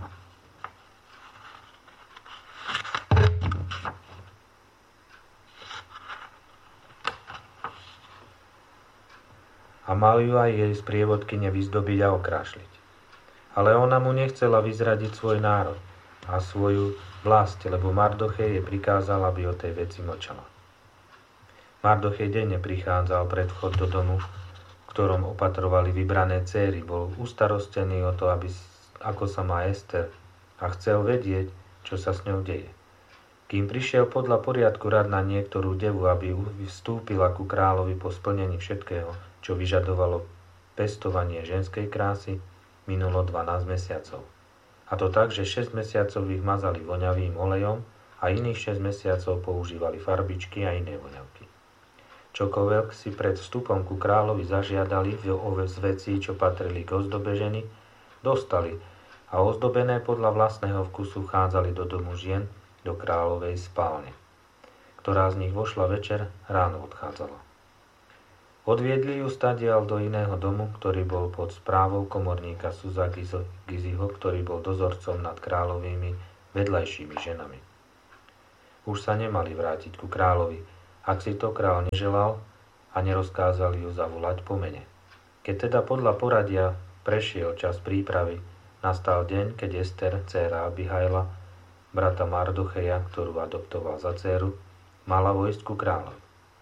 A mal ju aj jej sprievodkyne vyzdobiť a okrášliť. Ale ona mu nechcela vyzradiť svoj národ a svoju vlast, lebo Mardochej jej prikázal, aby o tej veci mlčala. Mardochej denne prichádzal pred vchod do domu, v ktorom opatrovali vybrané céry. Bol ustarostený o to, aby, ako sa má Ester, a chcel vedieť, čo sa s ňou deje. Kým prišiel podľa poriadku rad na niektorú devu, aby vstúpila ku kráľovi po splnení všetkého, čo vyžadovalo pestovanie ženskej krásy, minulo dvanásť mesiacov. A to tak, že šesť mesiacov ich mazali voňavým olejom a iných šesť mesiacov používali farbičky a iné voňavky. Čokoľvek si pred vstupom ku kráľovi zažiadali z vecí, čo patrili k ozdobe ženy, dostali a ozdobené podľa vlastného vkusu chádzali do domu žien, do kráľovej spálne. Ktorá z nich vošla večer, ráno odchádzala. Odviedli ju stadiaľ do iného domu, ktorý bol pod správou komorníka Suza Giziho, ktorý bol dozorcom nad kráľovými vedľajšími ženami. Už sa nemali vrátiť ku kráľovi, ak si to kráľ neželal, a nerozkázali ju zavolať po mene. Keď teda podľa poradia prešiel čas prípravy, nastal deň, keď Ester, dcéra Abihajla, brata Mardocheja, ktorú adoptoval za dcéru, mala vojsť ku kráľovi.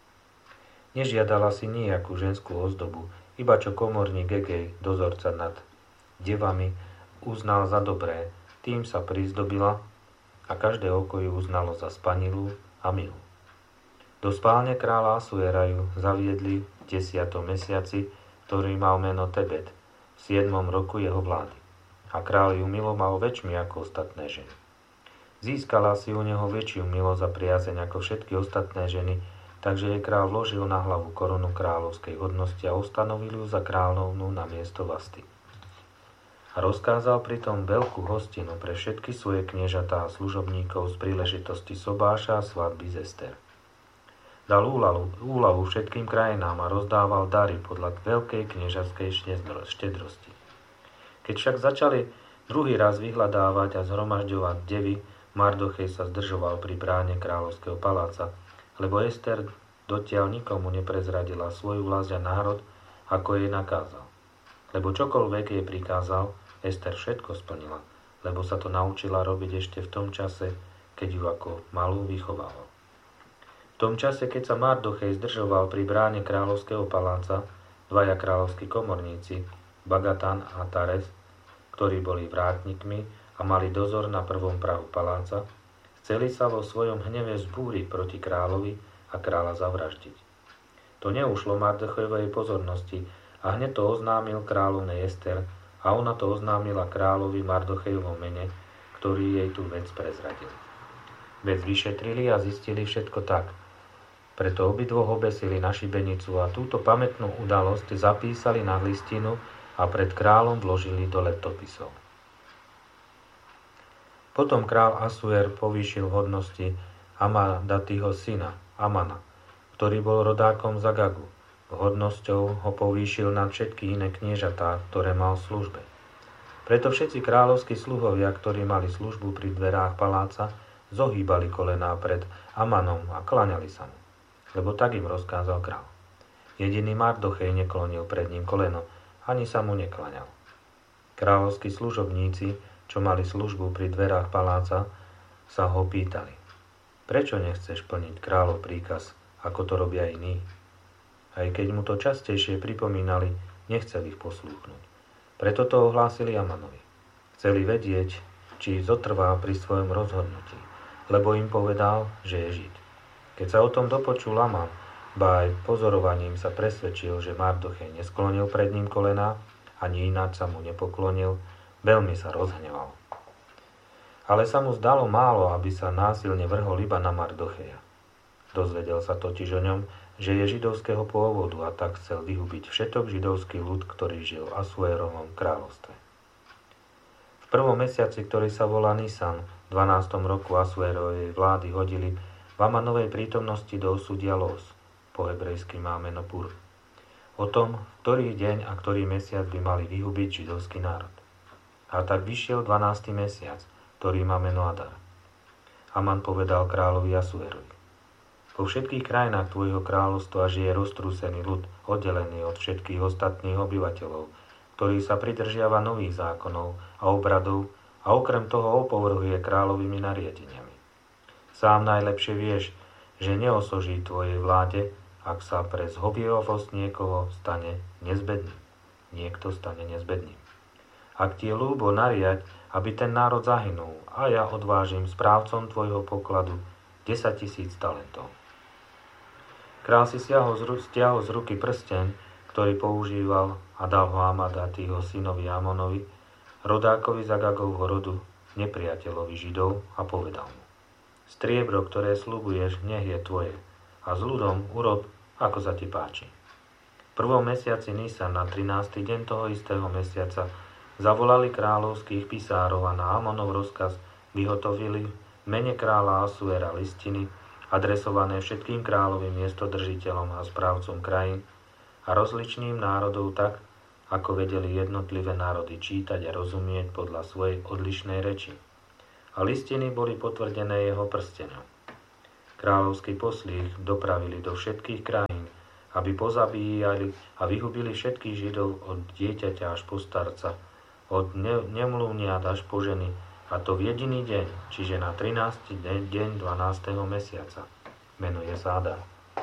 Nežiadala si nejakú ženskú ozdobu, iba čo komorník Gegej, dozorca nad devami, uznal za dobré, tým sa prizdobila a každé oko ju uznalo za spanilú a milú. Do spálne kráľa Asuera ju zaviedli v desiatom mesiaci, ktorý mal meno Tebet, v siedmom roku jeho vlády. A kráľ ju miloval väčšmi ako ostatné ženy. Získala si u neho väčšiu milosť a priazeň ako všetky ostatné ženy, takže jej kráľ vložil na hlavu korunu kráľovskej hodnosti a ustanovil ju za kráľovnú na miesto Vasty. A rozkázal pritom veľkú hostinu pre všetky svoje kniežatá a služobníkov z príležitosti sobáša a svadby z Ester. Dal úľavu, úľavu všetkým krajinám a rozdával dary podľa veľkej kniežatskej štedrosti. Keď však začali druhý raz vyhľadávať a zhromažďovať devy, Mardochej sa zdržoval pri bráne kráľovského paláca, lebo Ester dotiaľ nikomu neprezradila svoju vlast a národ, ako jej nakázal. Lebo čokoľvek jej prikázal, Ester všetko splnila, lebo sa to naučila robiť ešte v tom čase, keď ju ako malú vychovával. V tom čase, keď sa Mardochej zdržoval pri bráne kráľovského paláca, dvaja kráľovskí komorníci, Bagatán a Tares, ktorí boli vrátnikmi a mali dozor na prvom prahu paláca, chceli sa vo svojom hneve zbúriť proti kráľovi a kráľa zavraždiť. To neušlo Mardochejovej pozornosti a hneď to oznámil kráľovnej Ester a ona to oznámila kráľovi Mardochejovom mene, ktorý jej tú vec prezradil. Vec vyšetrili a zistili všetko tak. Preto obidvoch obesili na šibenicu a túto pamätnú udalosť zapísali na listinu a pred kráľom vložili do letopisov. Potom král Asuer povýšil v hodnosti Amadatyho syna, Amana, ktorý bol rodákom z Agagu. Hodnosťou ho povýšil nad všetky iné kniežatá, ktoré mal v službe. Preto všetci kráľovskí sluhovia, ktorí mali službu pri dverách paláca, zohýbali kolená pred Amanom a klaňali sa mu, lebo tak im rozkázal král. Jediný Mardochej neklonil pred ním koleno, ani sa mu neklaňal. Kráľovskí služobníci, čo mali službu pri dverách paláca, sa ho pýtali: prečo nechceš plniť kráľov príkaz, ako to robia iní? Aj keď mu to častejšie pripomínali, nechcel ich poslúchnuť. Preto to ohlásili Amanovi. Chceli vedieť, či zotrvá pri svojom rozhodnutí, lebo im povedal, že je Žid. Keď sa o tom dopočul Aman, ba aj pozorovaním sa presvedčil, že Mardochej nesklonil pred ním kolená, ani ináč sa mu nepoklonil, veľmi sa rozhneval. Ale sa mu zdalo málo, aby sa násilne vrhol iba na Mardocheja. Dozvedel sa totiž o ňom, že je židovského pôvodu a tak chcel vyhubiť všetok židovský ľud, ktorý žil v Asuérovom kráľovstve. V prvom mesiaci, ktorý sa volá Nisan, v dvanástom roku Asuérovej vlády hodili v Amanovej prítomnosti do osudia los, po hebrejsky má meno Pur, o tom, ktorý deň a ktorý mesiac by mali vyhubiť židovský národ. A tak vyšiel dvanásty mesiac, ktorý má meno Adar. Aman povedal kráľovi Asuérovi: vo všetkých krajinách tvojho kráľovstva žije roztrúsený ľud, oddelený od všetkých ostatných obyvateľov, ktorý sa pridržiava nových zákonov a obradov a okrem toho opovrhuje kráľovými nariadeniami. Sám najlepšie vieš, že neosoží tvojej vláde, ak sa pre zhovievavosť niekoho stane nezbedným. Niekto stane nezbedným. Ak ti je ľúbo nariať, aby ten národ zahynul, a ja odvážim správcom tvojho pokladu desaťtisíc talentov. Král si stiahol z, stiahol z ruky prsteň, ktorý používal, a dal ho Amadatyho synovi Amonovi, rodákovi z Agagovho rodu, nepriateľovi Židov, a povedal mu: striebro, ktoré sľubuješ, nech je tvoje, a s ľudom urob, ako sa ti páči. V prvom mesiaci Nisan, na trinásty deň toho istého mesiaca, zavolali kráľovských pisárov a na Amonov rozkaz vyhotovili v mene kráľa Asuera listiny, adresované všetkým kráľovým miestodržiteľom a správcom krajín, a rozličným národov tak, ako vedeli jednotlivé národy čítať a rozumieť podľa svojej odlišnej reči. A listiny boli potvrdené jeho prstenom. Kráľovský poslí ich dopravili do všetkých krajín, aby pozabíjali a vyhubili všetkých Židov od dieťaťa až po starca, od ne- nemluvniat až po ženy, a to v jediný deň, čiže na trinásty deň dvanásteho mesiaca. Menuje sa Adar.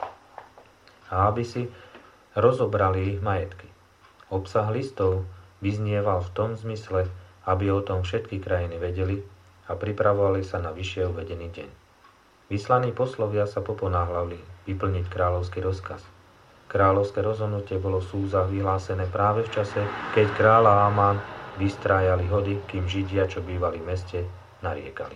A aby si rozobrali ich majetky. Obsah listov vyznieval v tom zmysle, aby o tom všetky krajiny vedeli a pripravovali sa na vyššie uvedený deň. Vyslaní poslovia sa poponáhľali vyplniť kráľovský rozkaz. Kráľovské rozhodnutie bolo v Súzach vyhlásené práve v čase, keď kráľ a Amán vystrájali hody, kým Židia, čo bývali v meste, nariekali.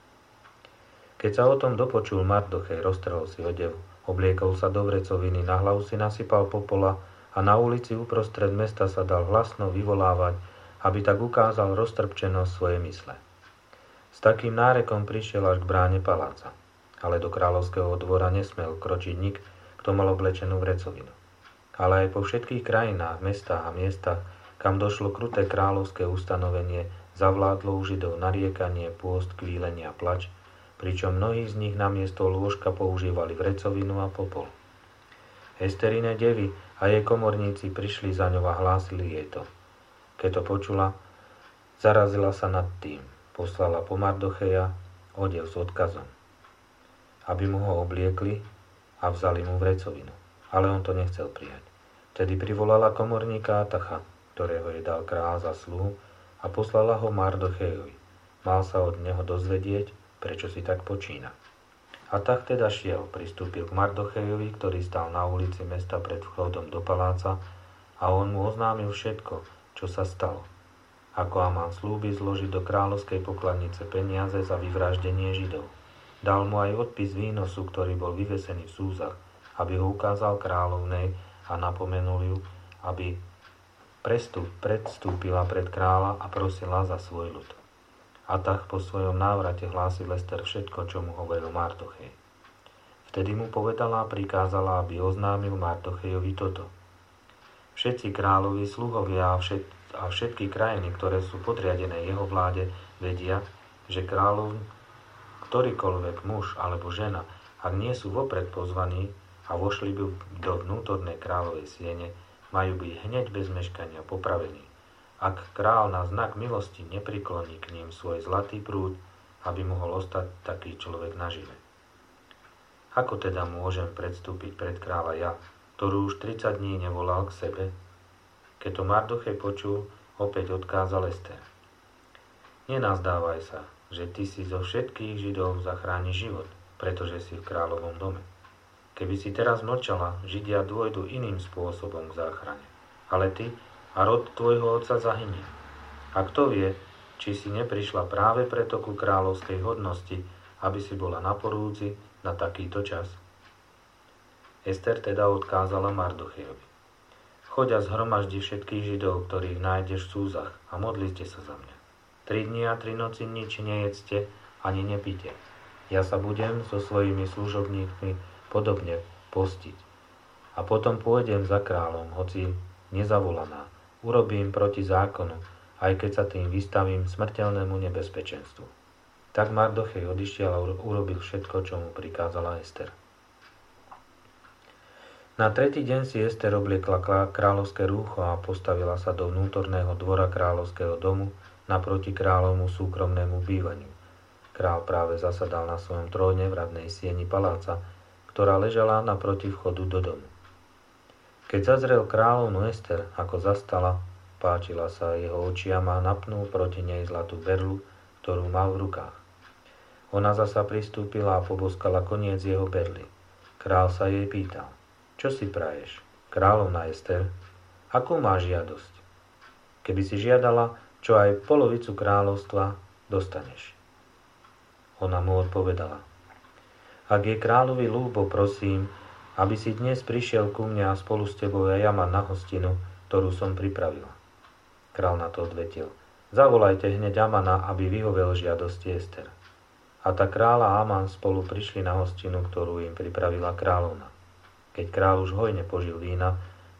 Keď sa o tom dopočul Mardochej, roztrhol si odev, obliekol sa do vrecoviny, na hlavu si nasypal popola a na ulici uprostred mesta sa dal hlasno vyvolávať, aby tak ukázal roztrpčenosť svojej mysle. S takým nárekom prišiel až k bráne paláca, ale do kráľovského dvora nesmel kročiť nik, kto mal oblečenú vrecovinu. Ale aj po všetkých krajinách, mestách a miestach, kam došlo kruté kráľovské ustanovenie, zavládlo u Židov nariekanie, pôst, kvílenie a plač, pričom mnohí z nich namiesto lôžka používali vrecovinu a popol. Esterine devy a jej komorníci prišli za ňou a hlásili jej to. Keď to počula, zarazila sa nad tým. Poslala po Mardocheja odev s odkazom, aby mu ho obliekli a vzali mu vrecovinu. Ale on to nechcel prijať. Tedy privolala komorníka Atacha, ktorého jej dal kráľ za sluhu, a poslala ho Mardochejovi. Mal sa od neho dozvedieť, prečo si tak počína. A tak teda šiel, pristúpil k Mardochejovi, ktorý stál na ulici mesta pred vchodom do paláca, a on mu oznámil všetko, čo sa stalo. Ako Amán slúbil zložiť do kráľovskej pokladnice peniaze za vyvraždenie Židov. Dal mu aj odpis výnosu, ktorý bol vyvesený v Súzach, aby ho ukázal kráľovnej a napomenul ju, aby prestup, predstúpila pred kráľa a prosila za svoj ľud. A tak po svojom návrate hlásil Ester všetko, čo mu hovoril Mardochej. Vtedy mu povedala a prikázala, aby oznámil Mardochejovi toto. Všetci kráľovi, sluhovia a, všet, a všetky krajiny, ktoré sú podriadené jeho vláde, vedia, že kráľov, ktorýkoľvek muž alebo žena, ak nie sú vopred pozvaní a vošli by do vnútornej kráľovej siene, majú byť hneď bez meškania popravení. Ak král na znak milosti neprikloní k ním svoj zlatý prúd, aby mohol ostať taký človek nažive. Ako teda môžem predstúpiť pred kráľa ja, ktorú už tridsať dní nevolal k sebe? Keď to Mardochej počul, opäť odkázal Ester. Nenazdávaj sa, že ty si zo všetkých Židov zachrániš život, pretože si v kráľovom dome. Keby si teraz mlčala, Židia dôjdu iným spôsobom k záchrane. Ale ty a rod tvojho otca zahynie. A kto vie, či si neprišla práve preto ku kráľovskej hodnosti, aby si bola na porúdzi na takýto čas? Ester teda odkázala Mardochejovi. Choď a zhromaždi všetkých Židov, ktorých nájdeš v Súzach, a modlite sa za mňa. Tri dni a tri noci nič nejedzte ani nepite. Ja sa budem so svojimi služobníkmi podobne postiť. A potom pôjdem za kráľom, hoci nezavolaná. Urobím proti zákonu, aj keď sa tým vystavím smrteľnému nebezpečenstvu. Tak Mardochej odišiel a urobil všetko, čo mu prikázala Ester. Na tretí deň si Ester obliekla kráľovské rúcho a postavila sa do vnútorného dvora kráľovského domu naproti kráľovmu súkromnému bývaniu. Král práve zasadal na svojom tróne v radnej sieni paláca, ktorá ležala naproti vchodu do domu. Keď zazrel kráľovnu Ester, ako zastala, páčila sa jeho očiam a napnul proti nej zlatú berlu, ktorú mal v rukách. Ona zasa pristúpila a poboskala koniec jeho berly. Král sa jej pýtal: Čo si praješ, kráľovna Ester? Akú máš žiadosť? Keby si žiadala, čo aj polovicu kráľovstva, dostaneš. Ona mu odpovedala: Ak je kráľovi ľúbo, prosím, aby si dnes prišiel ku mne a spolu s tebou ja mám na hostinu, ktorú som pripravila. Král na to odvetil: Zavolajte hneď Amana, aby vyhovel žiadosti Ester. A tak král a Aman spolu prišli na hostinu, ktorú im pripravila kráľovna. Keď král už hojne požil vína,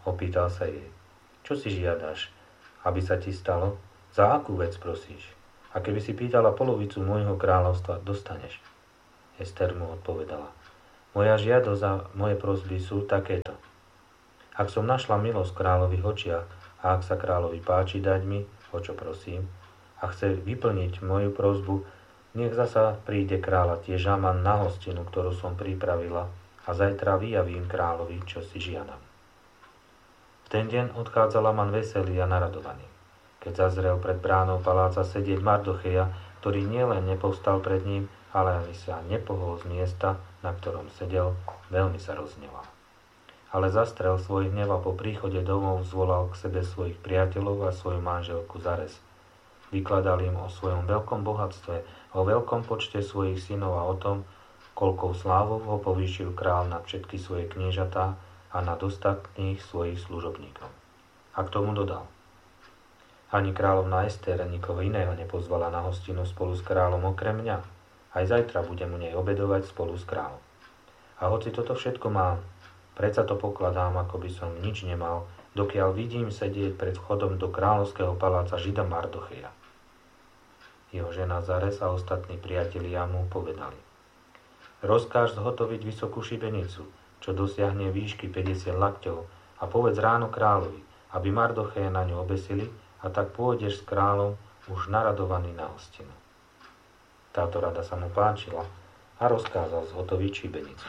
Opýtal sa jej. Čo si žiadaš, aby sa ti stalo? Za akú vec prosíš? A keby si pýtala polovicu môjho kráľovstva, dostaneš. Ester mu odpovedala. Moja žiadosť a moje prosby sú takéto. Ak som našla milosť v kráľových očiach a ak sa kráľovi páči dať mi, o čo prosím, a chce vyplniť moju prosbu, nech zasa príde kráľa tiež Aman na hostinu, ktorú som pripravila a zajtra vyjavím kráľovi, čo si žiadam. V ten deň odchádzal Aman veselý a naradovaný. Keď zazrel pred bránou paláca sedieť Mardocheja, ktorý nielen nepovstal pred ním, ale ani sa nepohol z miesta, na ktorom sedel, veľmi sa rozhneval. Ale zastrel svoj hnev a po príchode domov zvolal k sebe svojich priateľov a svoju manželku Zares. Vykladal im o svojom veľkom bohatstve, o veľkom počte svojich synov a o tom, koľkou slávou ho povýšil král nad všetky svoje kniežatá a nad ostatných svojich služobníkov. A k tomu dodal. Ani kráľovná Ester nikoho iného nepozvala na hostinu spolu s kráľom okrem mňa. Aj zajtra budem u nej obedovať spolu s kráľom. A hoci toto všetko mám, predsa to pokladám, ako by som nič nemal, dokiaľ vidím sedieť pred vchodom do kráľovského paláca Žida Mardocheja. Jeho žena Zares a ostatní priatelia mu povedali. Rozkáž zhotoviť vysokú šibenicu, čo dosiahne výšky päťdesiat lakťov, a povedz ráno kráľovi, aby Mardocheja na ňu obesili, a tak pôjdeš s kráľom už naradovaný na hostinu. Táto rada sa mu páčila a rozkázal zhotoviť šibenicu.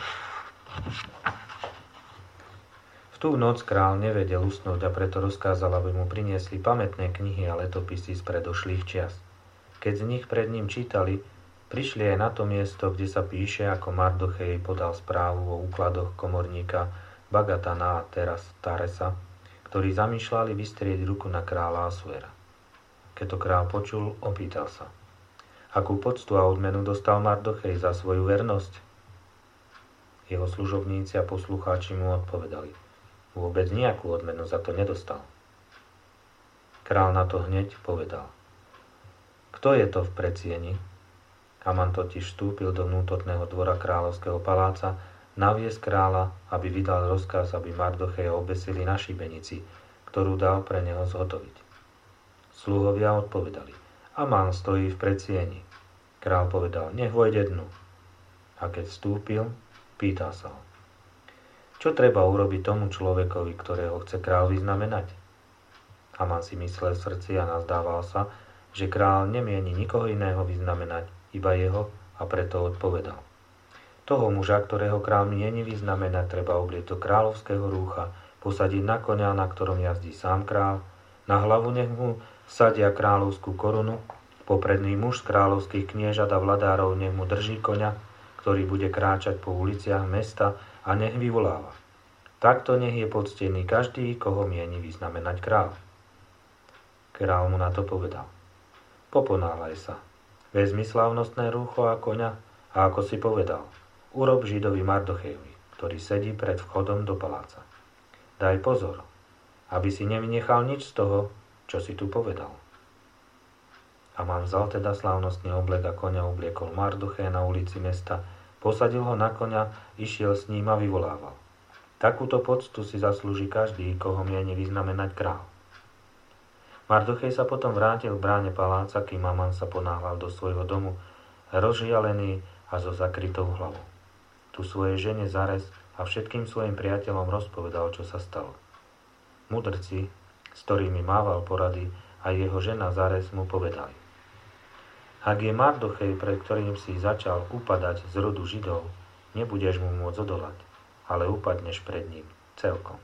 V tú noc král nevedel usnúť a preto rozkázal, aby mu priniesli pamätné knihy a letopisy z predošlých čias. Keď z nich pred ním čítali, prišli aj na to miesto, kde sa píše, ako Mardochej podal správu o úkladoch komorníka Bagatana a teraz Taresa, ktorí zamýšľali vystrieť ruku na kráľa Asuera. Keď to král počul, opýtal sa. Akú poctu a odmenu dostal Mardochej za svoju vernosť? Jeho služobníci a poslucháči mu odpovedali. Vôbec nejakú odmenu za to nedostal. Král na to hneď povedal. Kto je to v predsieni? Aman totiž vstúpil do vnútorného dvora kráľovského paláca, naviesť kráľa, aby vydal rozkaz, aby Mardocheja obesili na šibenici, ktorú dal pre neho zhotoviť. Sluhovia odpovedali. Aman stojí v predsieni. Král povedal, nech vojde dnu. A keď vstúpil, pýtal sa ho. Čo treba urobiť tomu človekovi, ktorého chce král vyznamenať? Aman si myslel v srdci a nazdával sa, že král nemieni nikoho iného vyznamenať, iba jeho, a preto odpovedal. Toho muža, ktorého král mieni vyznamenať, treba oblieť do kráľovského rúcha, posadiť na koňa, na ktorom jazdí sám král, na hlavu nech mu sadia kráľovskú korunu, popredný muž z kráľovských kniežat a vladárov nech mu drží koňa, ktorý bude kráčať po uliciach mesta a nech vyvoláva. Takto nech je poctený každý, koho mieni vyznamenať král. Král mu na to povedal. Poponáhľaj sa, vezmi slávnostné rúcho a koňa a ako si povedal, urob Židovi Mardochejovi, ktorý sedí pred vchodom do paláca. Daj pozor, aby si nevynechal nič z toho, čo si tu povedal. Aman vzal teda slávnostný oblek a koňa obliekol Mardocheja na ulici mesta, posadil ho na koňa, išiel s ním a vyvolával. Takúto poctu si zaslúži každý, koho mieni vyznamenať král. Mardochej sa potom vrátil k bráne paláca, kým Aman sa ponáhľal do svojho domu, rozžialený a so zakrytou hlavou. Tu svojej žene Zares a všetkým svojim priateľom rozpovedal, čo sa stalo. Mudrci, s ktorými mával porady, a jeho žena Zares mu povedali. Ak je Mardochej, pred ktorým si začal upadať z rodu Židov, nebudeš mu môcť odolať, ale upadneš pred ním celkom.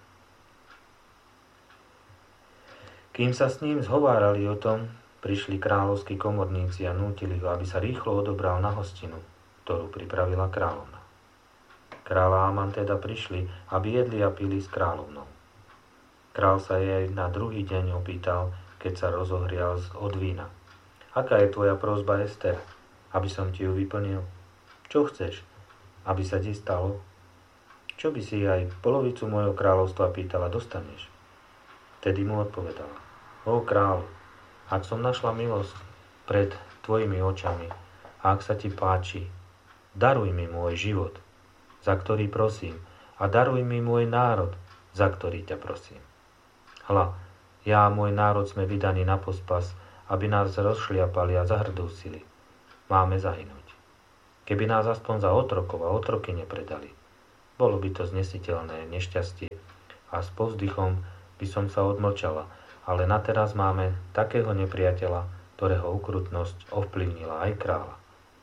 Kým sa s ním zhovárali o tom, prišli kráľovskí komorníci a nútili ho, aby sa rýchlo odobral na hostinu, ktorú pripravila kráľovna. Kráľ a Aman teda prišli, aby jedli a pili s kráľovnou. Král sa jej na druhý deň opýtal, keď sa rozohrial od vína. Aká je tvoja prosba, Ester, aby som ti ju vyplnil? Čo chceš, aby sa ti stalo? Čo by si aj polovicu môjho kráľovstva pýtala, dostaneš? Tedy mu odpovedala. O kráľ, ak som našla milosť pred tvojimi očami, a ak sa ti páči, daruj mi môj život, za ktorý prosím, a daruj mi môj národ, za ktorý ťa prosím. Hľa, ja a môj národ sme vydaní na pospas, aby nás rozšliapali a zahrdúsili. Máme zahynúť. Keby nás aspoň za otrokov a otroky nepredali, bolo by to znesiteľné nešťastie a s povzdychom by som sa odmlčala, ale na teraz máme takého nepriateľa, ktorého ukrutnosť ovplyvnila aj kráľa.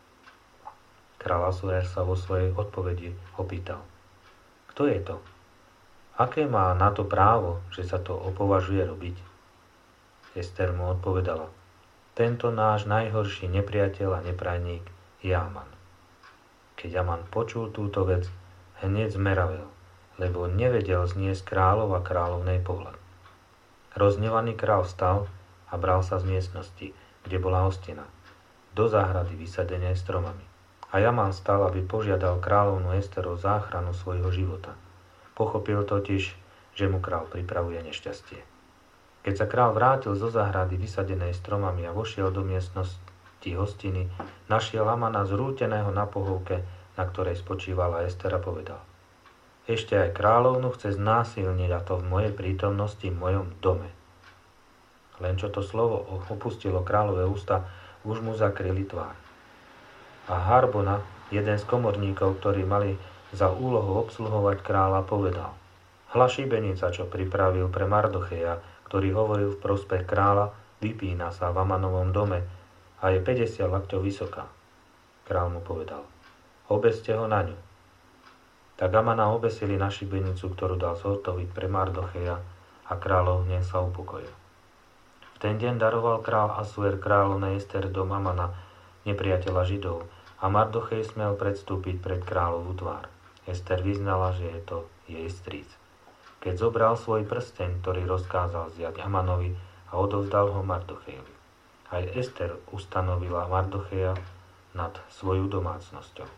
Kráľ Asuér sa vo svojej odpovedi opýtal: Kto je to? Aké má na to právo, že sa to opovažuje robiť? Ester mu odpovedala: Tento náš najhorší nepriateľ a neprajník je Aman. Keď Aman počul túto vec, hneď zmeravel, lebo nevedel zniesť kráľov a kráľovnej pohľad. Rozhnevaný kráľ vstal a bral sa z miestnosti, kde bola hostina, do záhrady vysadenej stromami. A Aman stal, aby požiadal kráľovnú Ester o záchranu svojho života. Pochopil totiž, že mu kráľ pripravuje nešťastie. Keď sa kráľ vrátil zo záhrady vysadenej stromami a vošiel do miestnosti hostiny, našiel Amana zrúteného na pohovke, na ktorej spočívala Ester, a povedal: Ešte aj kráľovnu chce znásilniť, a to v mojej prítomnosti v mojom dome. Len čo to slovo opustilo kráľové ústa, už mu zakryli tvár. A Harbona, jeden z komorníkov, ktorí mali za úlohu obsluhovať kráľa, povedal: Hľa šibenica, čo pripravil pre Mardocheja, ktorý hovoril v prospech kráľa, vypína sa v Amanovom dome a je päťdesiat lakťov vysoká. Kráľ mu povedal: Obeste ho na ňu. Tak Amana obesili na šibenicu, ktorú dal zhotoviť pre Mardocheja, a kráľovne sa upokojil. V ten deň daroval kráľ Asuér kráľovnej Ester dom Amana, nepriateľa Židov, a Mardochej smel predstúpiť pred kráľovú tvár. Ester vyznala, že je to jej strýc. Keď zobral svoj prsteň, ktorý rozkázal zjať Amanovi, a odovzdal ho Mardochejovi. Aj Ester ustanovila Mardocheja nad svoju domácnosťou.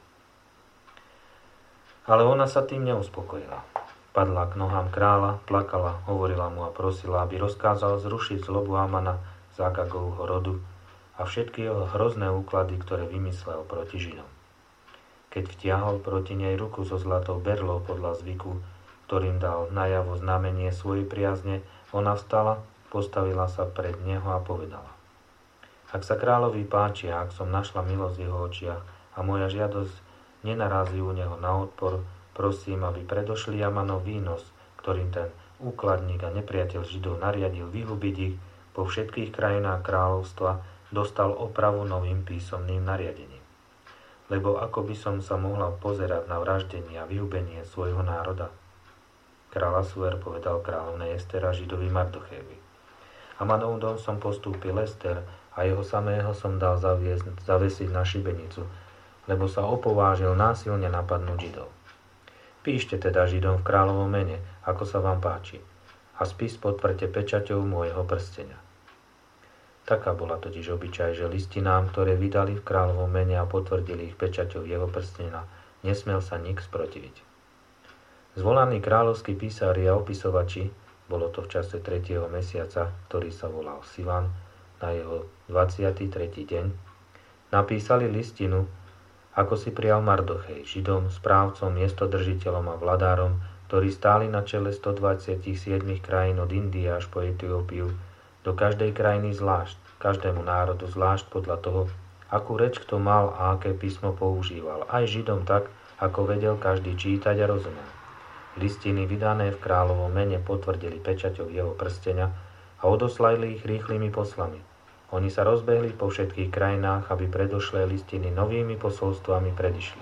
Ale ona sa tým neuspokojila. Padla k nohám kráľa, plakala, hovorila mu a prosila, aby rozkázal zrušiť zlobu Amana z Agagovho rodu a všetky jeho hrozné úklady, ktoré vymyslel proti Židom. Keď vtiahol proti nej ruku so zlatou berlou podľa zvyku, ktorým dal najavo znamenie svojej priazne, ona vstala, postavila sa pred neho a povedala: Ak sa kráľovi páči, a ak som našla milosť v jeho očiach a moja žiadosť nenarazí u neho na odpor, prosím, aby predošli Amanov výnos, ktorým ten úkladník a nepriateľ Židov nariadil vyhubiť ich po všetkých krajinách kráľovstva, dostal opravu novým písomným nariadením. Lebo ako by som sa mohla pozerať na vraždenie a vyhubenie svojho národa? Kráľ Asuér povedal kráľovnej Ester a Židovi Mardochejovi: Amanov dom som postúpil Ester a jeho samého som dal zaviesť, zavesiť na šibenicu, lebo sa opovážil násilne napadnúť Židov. Píšte teda Židom v kráľovom mene, ako sa vám páči, a spis potvrďte pečaťou môjho prstenia. Taká bola totiž obyčaj, že listinám, ktoré vydali v kráľovom mene a potvrdili ich pečaťou jeho prstenia, nesmel sa nik sprotiviť. Zvolaní kráľovskí písári a opisovači, bolo to v čase tretieho mesiaca, ktorý sa volal Sivan, na jeho dvadsiaty tretí deň, napísali listinu, ako si prijal Mardochej, Židom, správcom, miestodržiteľom a vladárom, ktorí stáli na čele stodvadsaťsedem krajín od Indie až po Etiópiu, do každej krajiny zvlášť, každému národu zvlášť podľa toho, akú reč kto mal a aké písmo používal, aj Židom tak, ako vedel každý čítať a rozumieť. Listiny vydané v kráľovom mene potvrdili pečaťou jeho prstenia a odoslali ich rýchlymi poslami. Oni sa rozbehli po všetkých krajinách, aby predošlé listiny novými posolstvami predišli.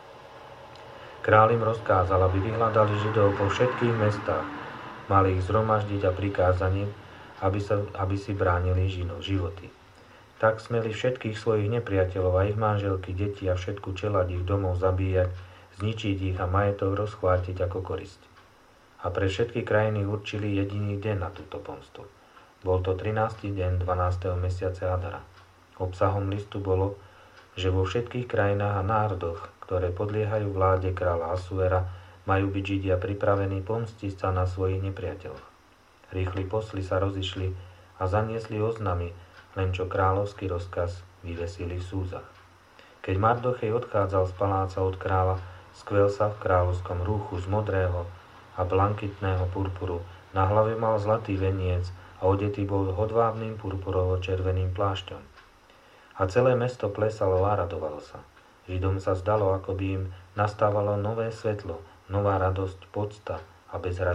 Kráľ im rozkázal, aby vyhľadali Židov po všetkých mestách, mali ich zhromaždiť a prikázaním, aby, sa, aby si bránili žino, životy. Tak smeli všetkých svojich nepriateľov a ich manželky, deti a všetku čeladь ich domov zabíjať, zničiť ich a majetok rozchvátiť ako korisť. A pre všetky krajiny určili jediný deň na túto pomstu. Bol to trinásty deň dvanásteho mesiaca Adara. Obsahom listu bolo, že vo všetkých krajinách a národoch, ktoré podliehajú vláde kráľa Asuéra, majú byť Židia pripravení pomstiť sa na svojich nepriateľoch. Rýchli posly sa rozišli a zaniesli oznamy, len čo kráľovský rozkaz vyvesili v súzach. Keď Mardochej odchádzal z paláca od kráľa, skvel sa v kráľovskom rúchu z modrého a blankitného purpuru. Na hlave mal zlatý veniec a odetý bol hodvábnym purpurovo-červeným plášťom. A celé mesto plesalo a radovalo sa. Židom sa zdalo, ako by im nastávalo nové svetlo, nová radosť, podsta a bezradnosť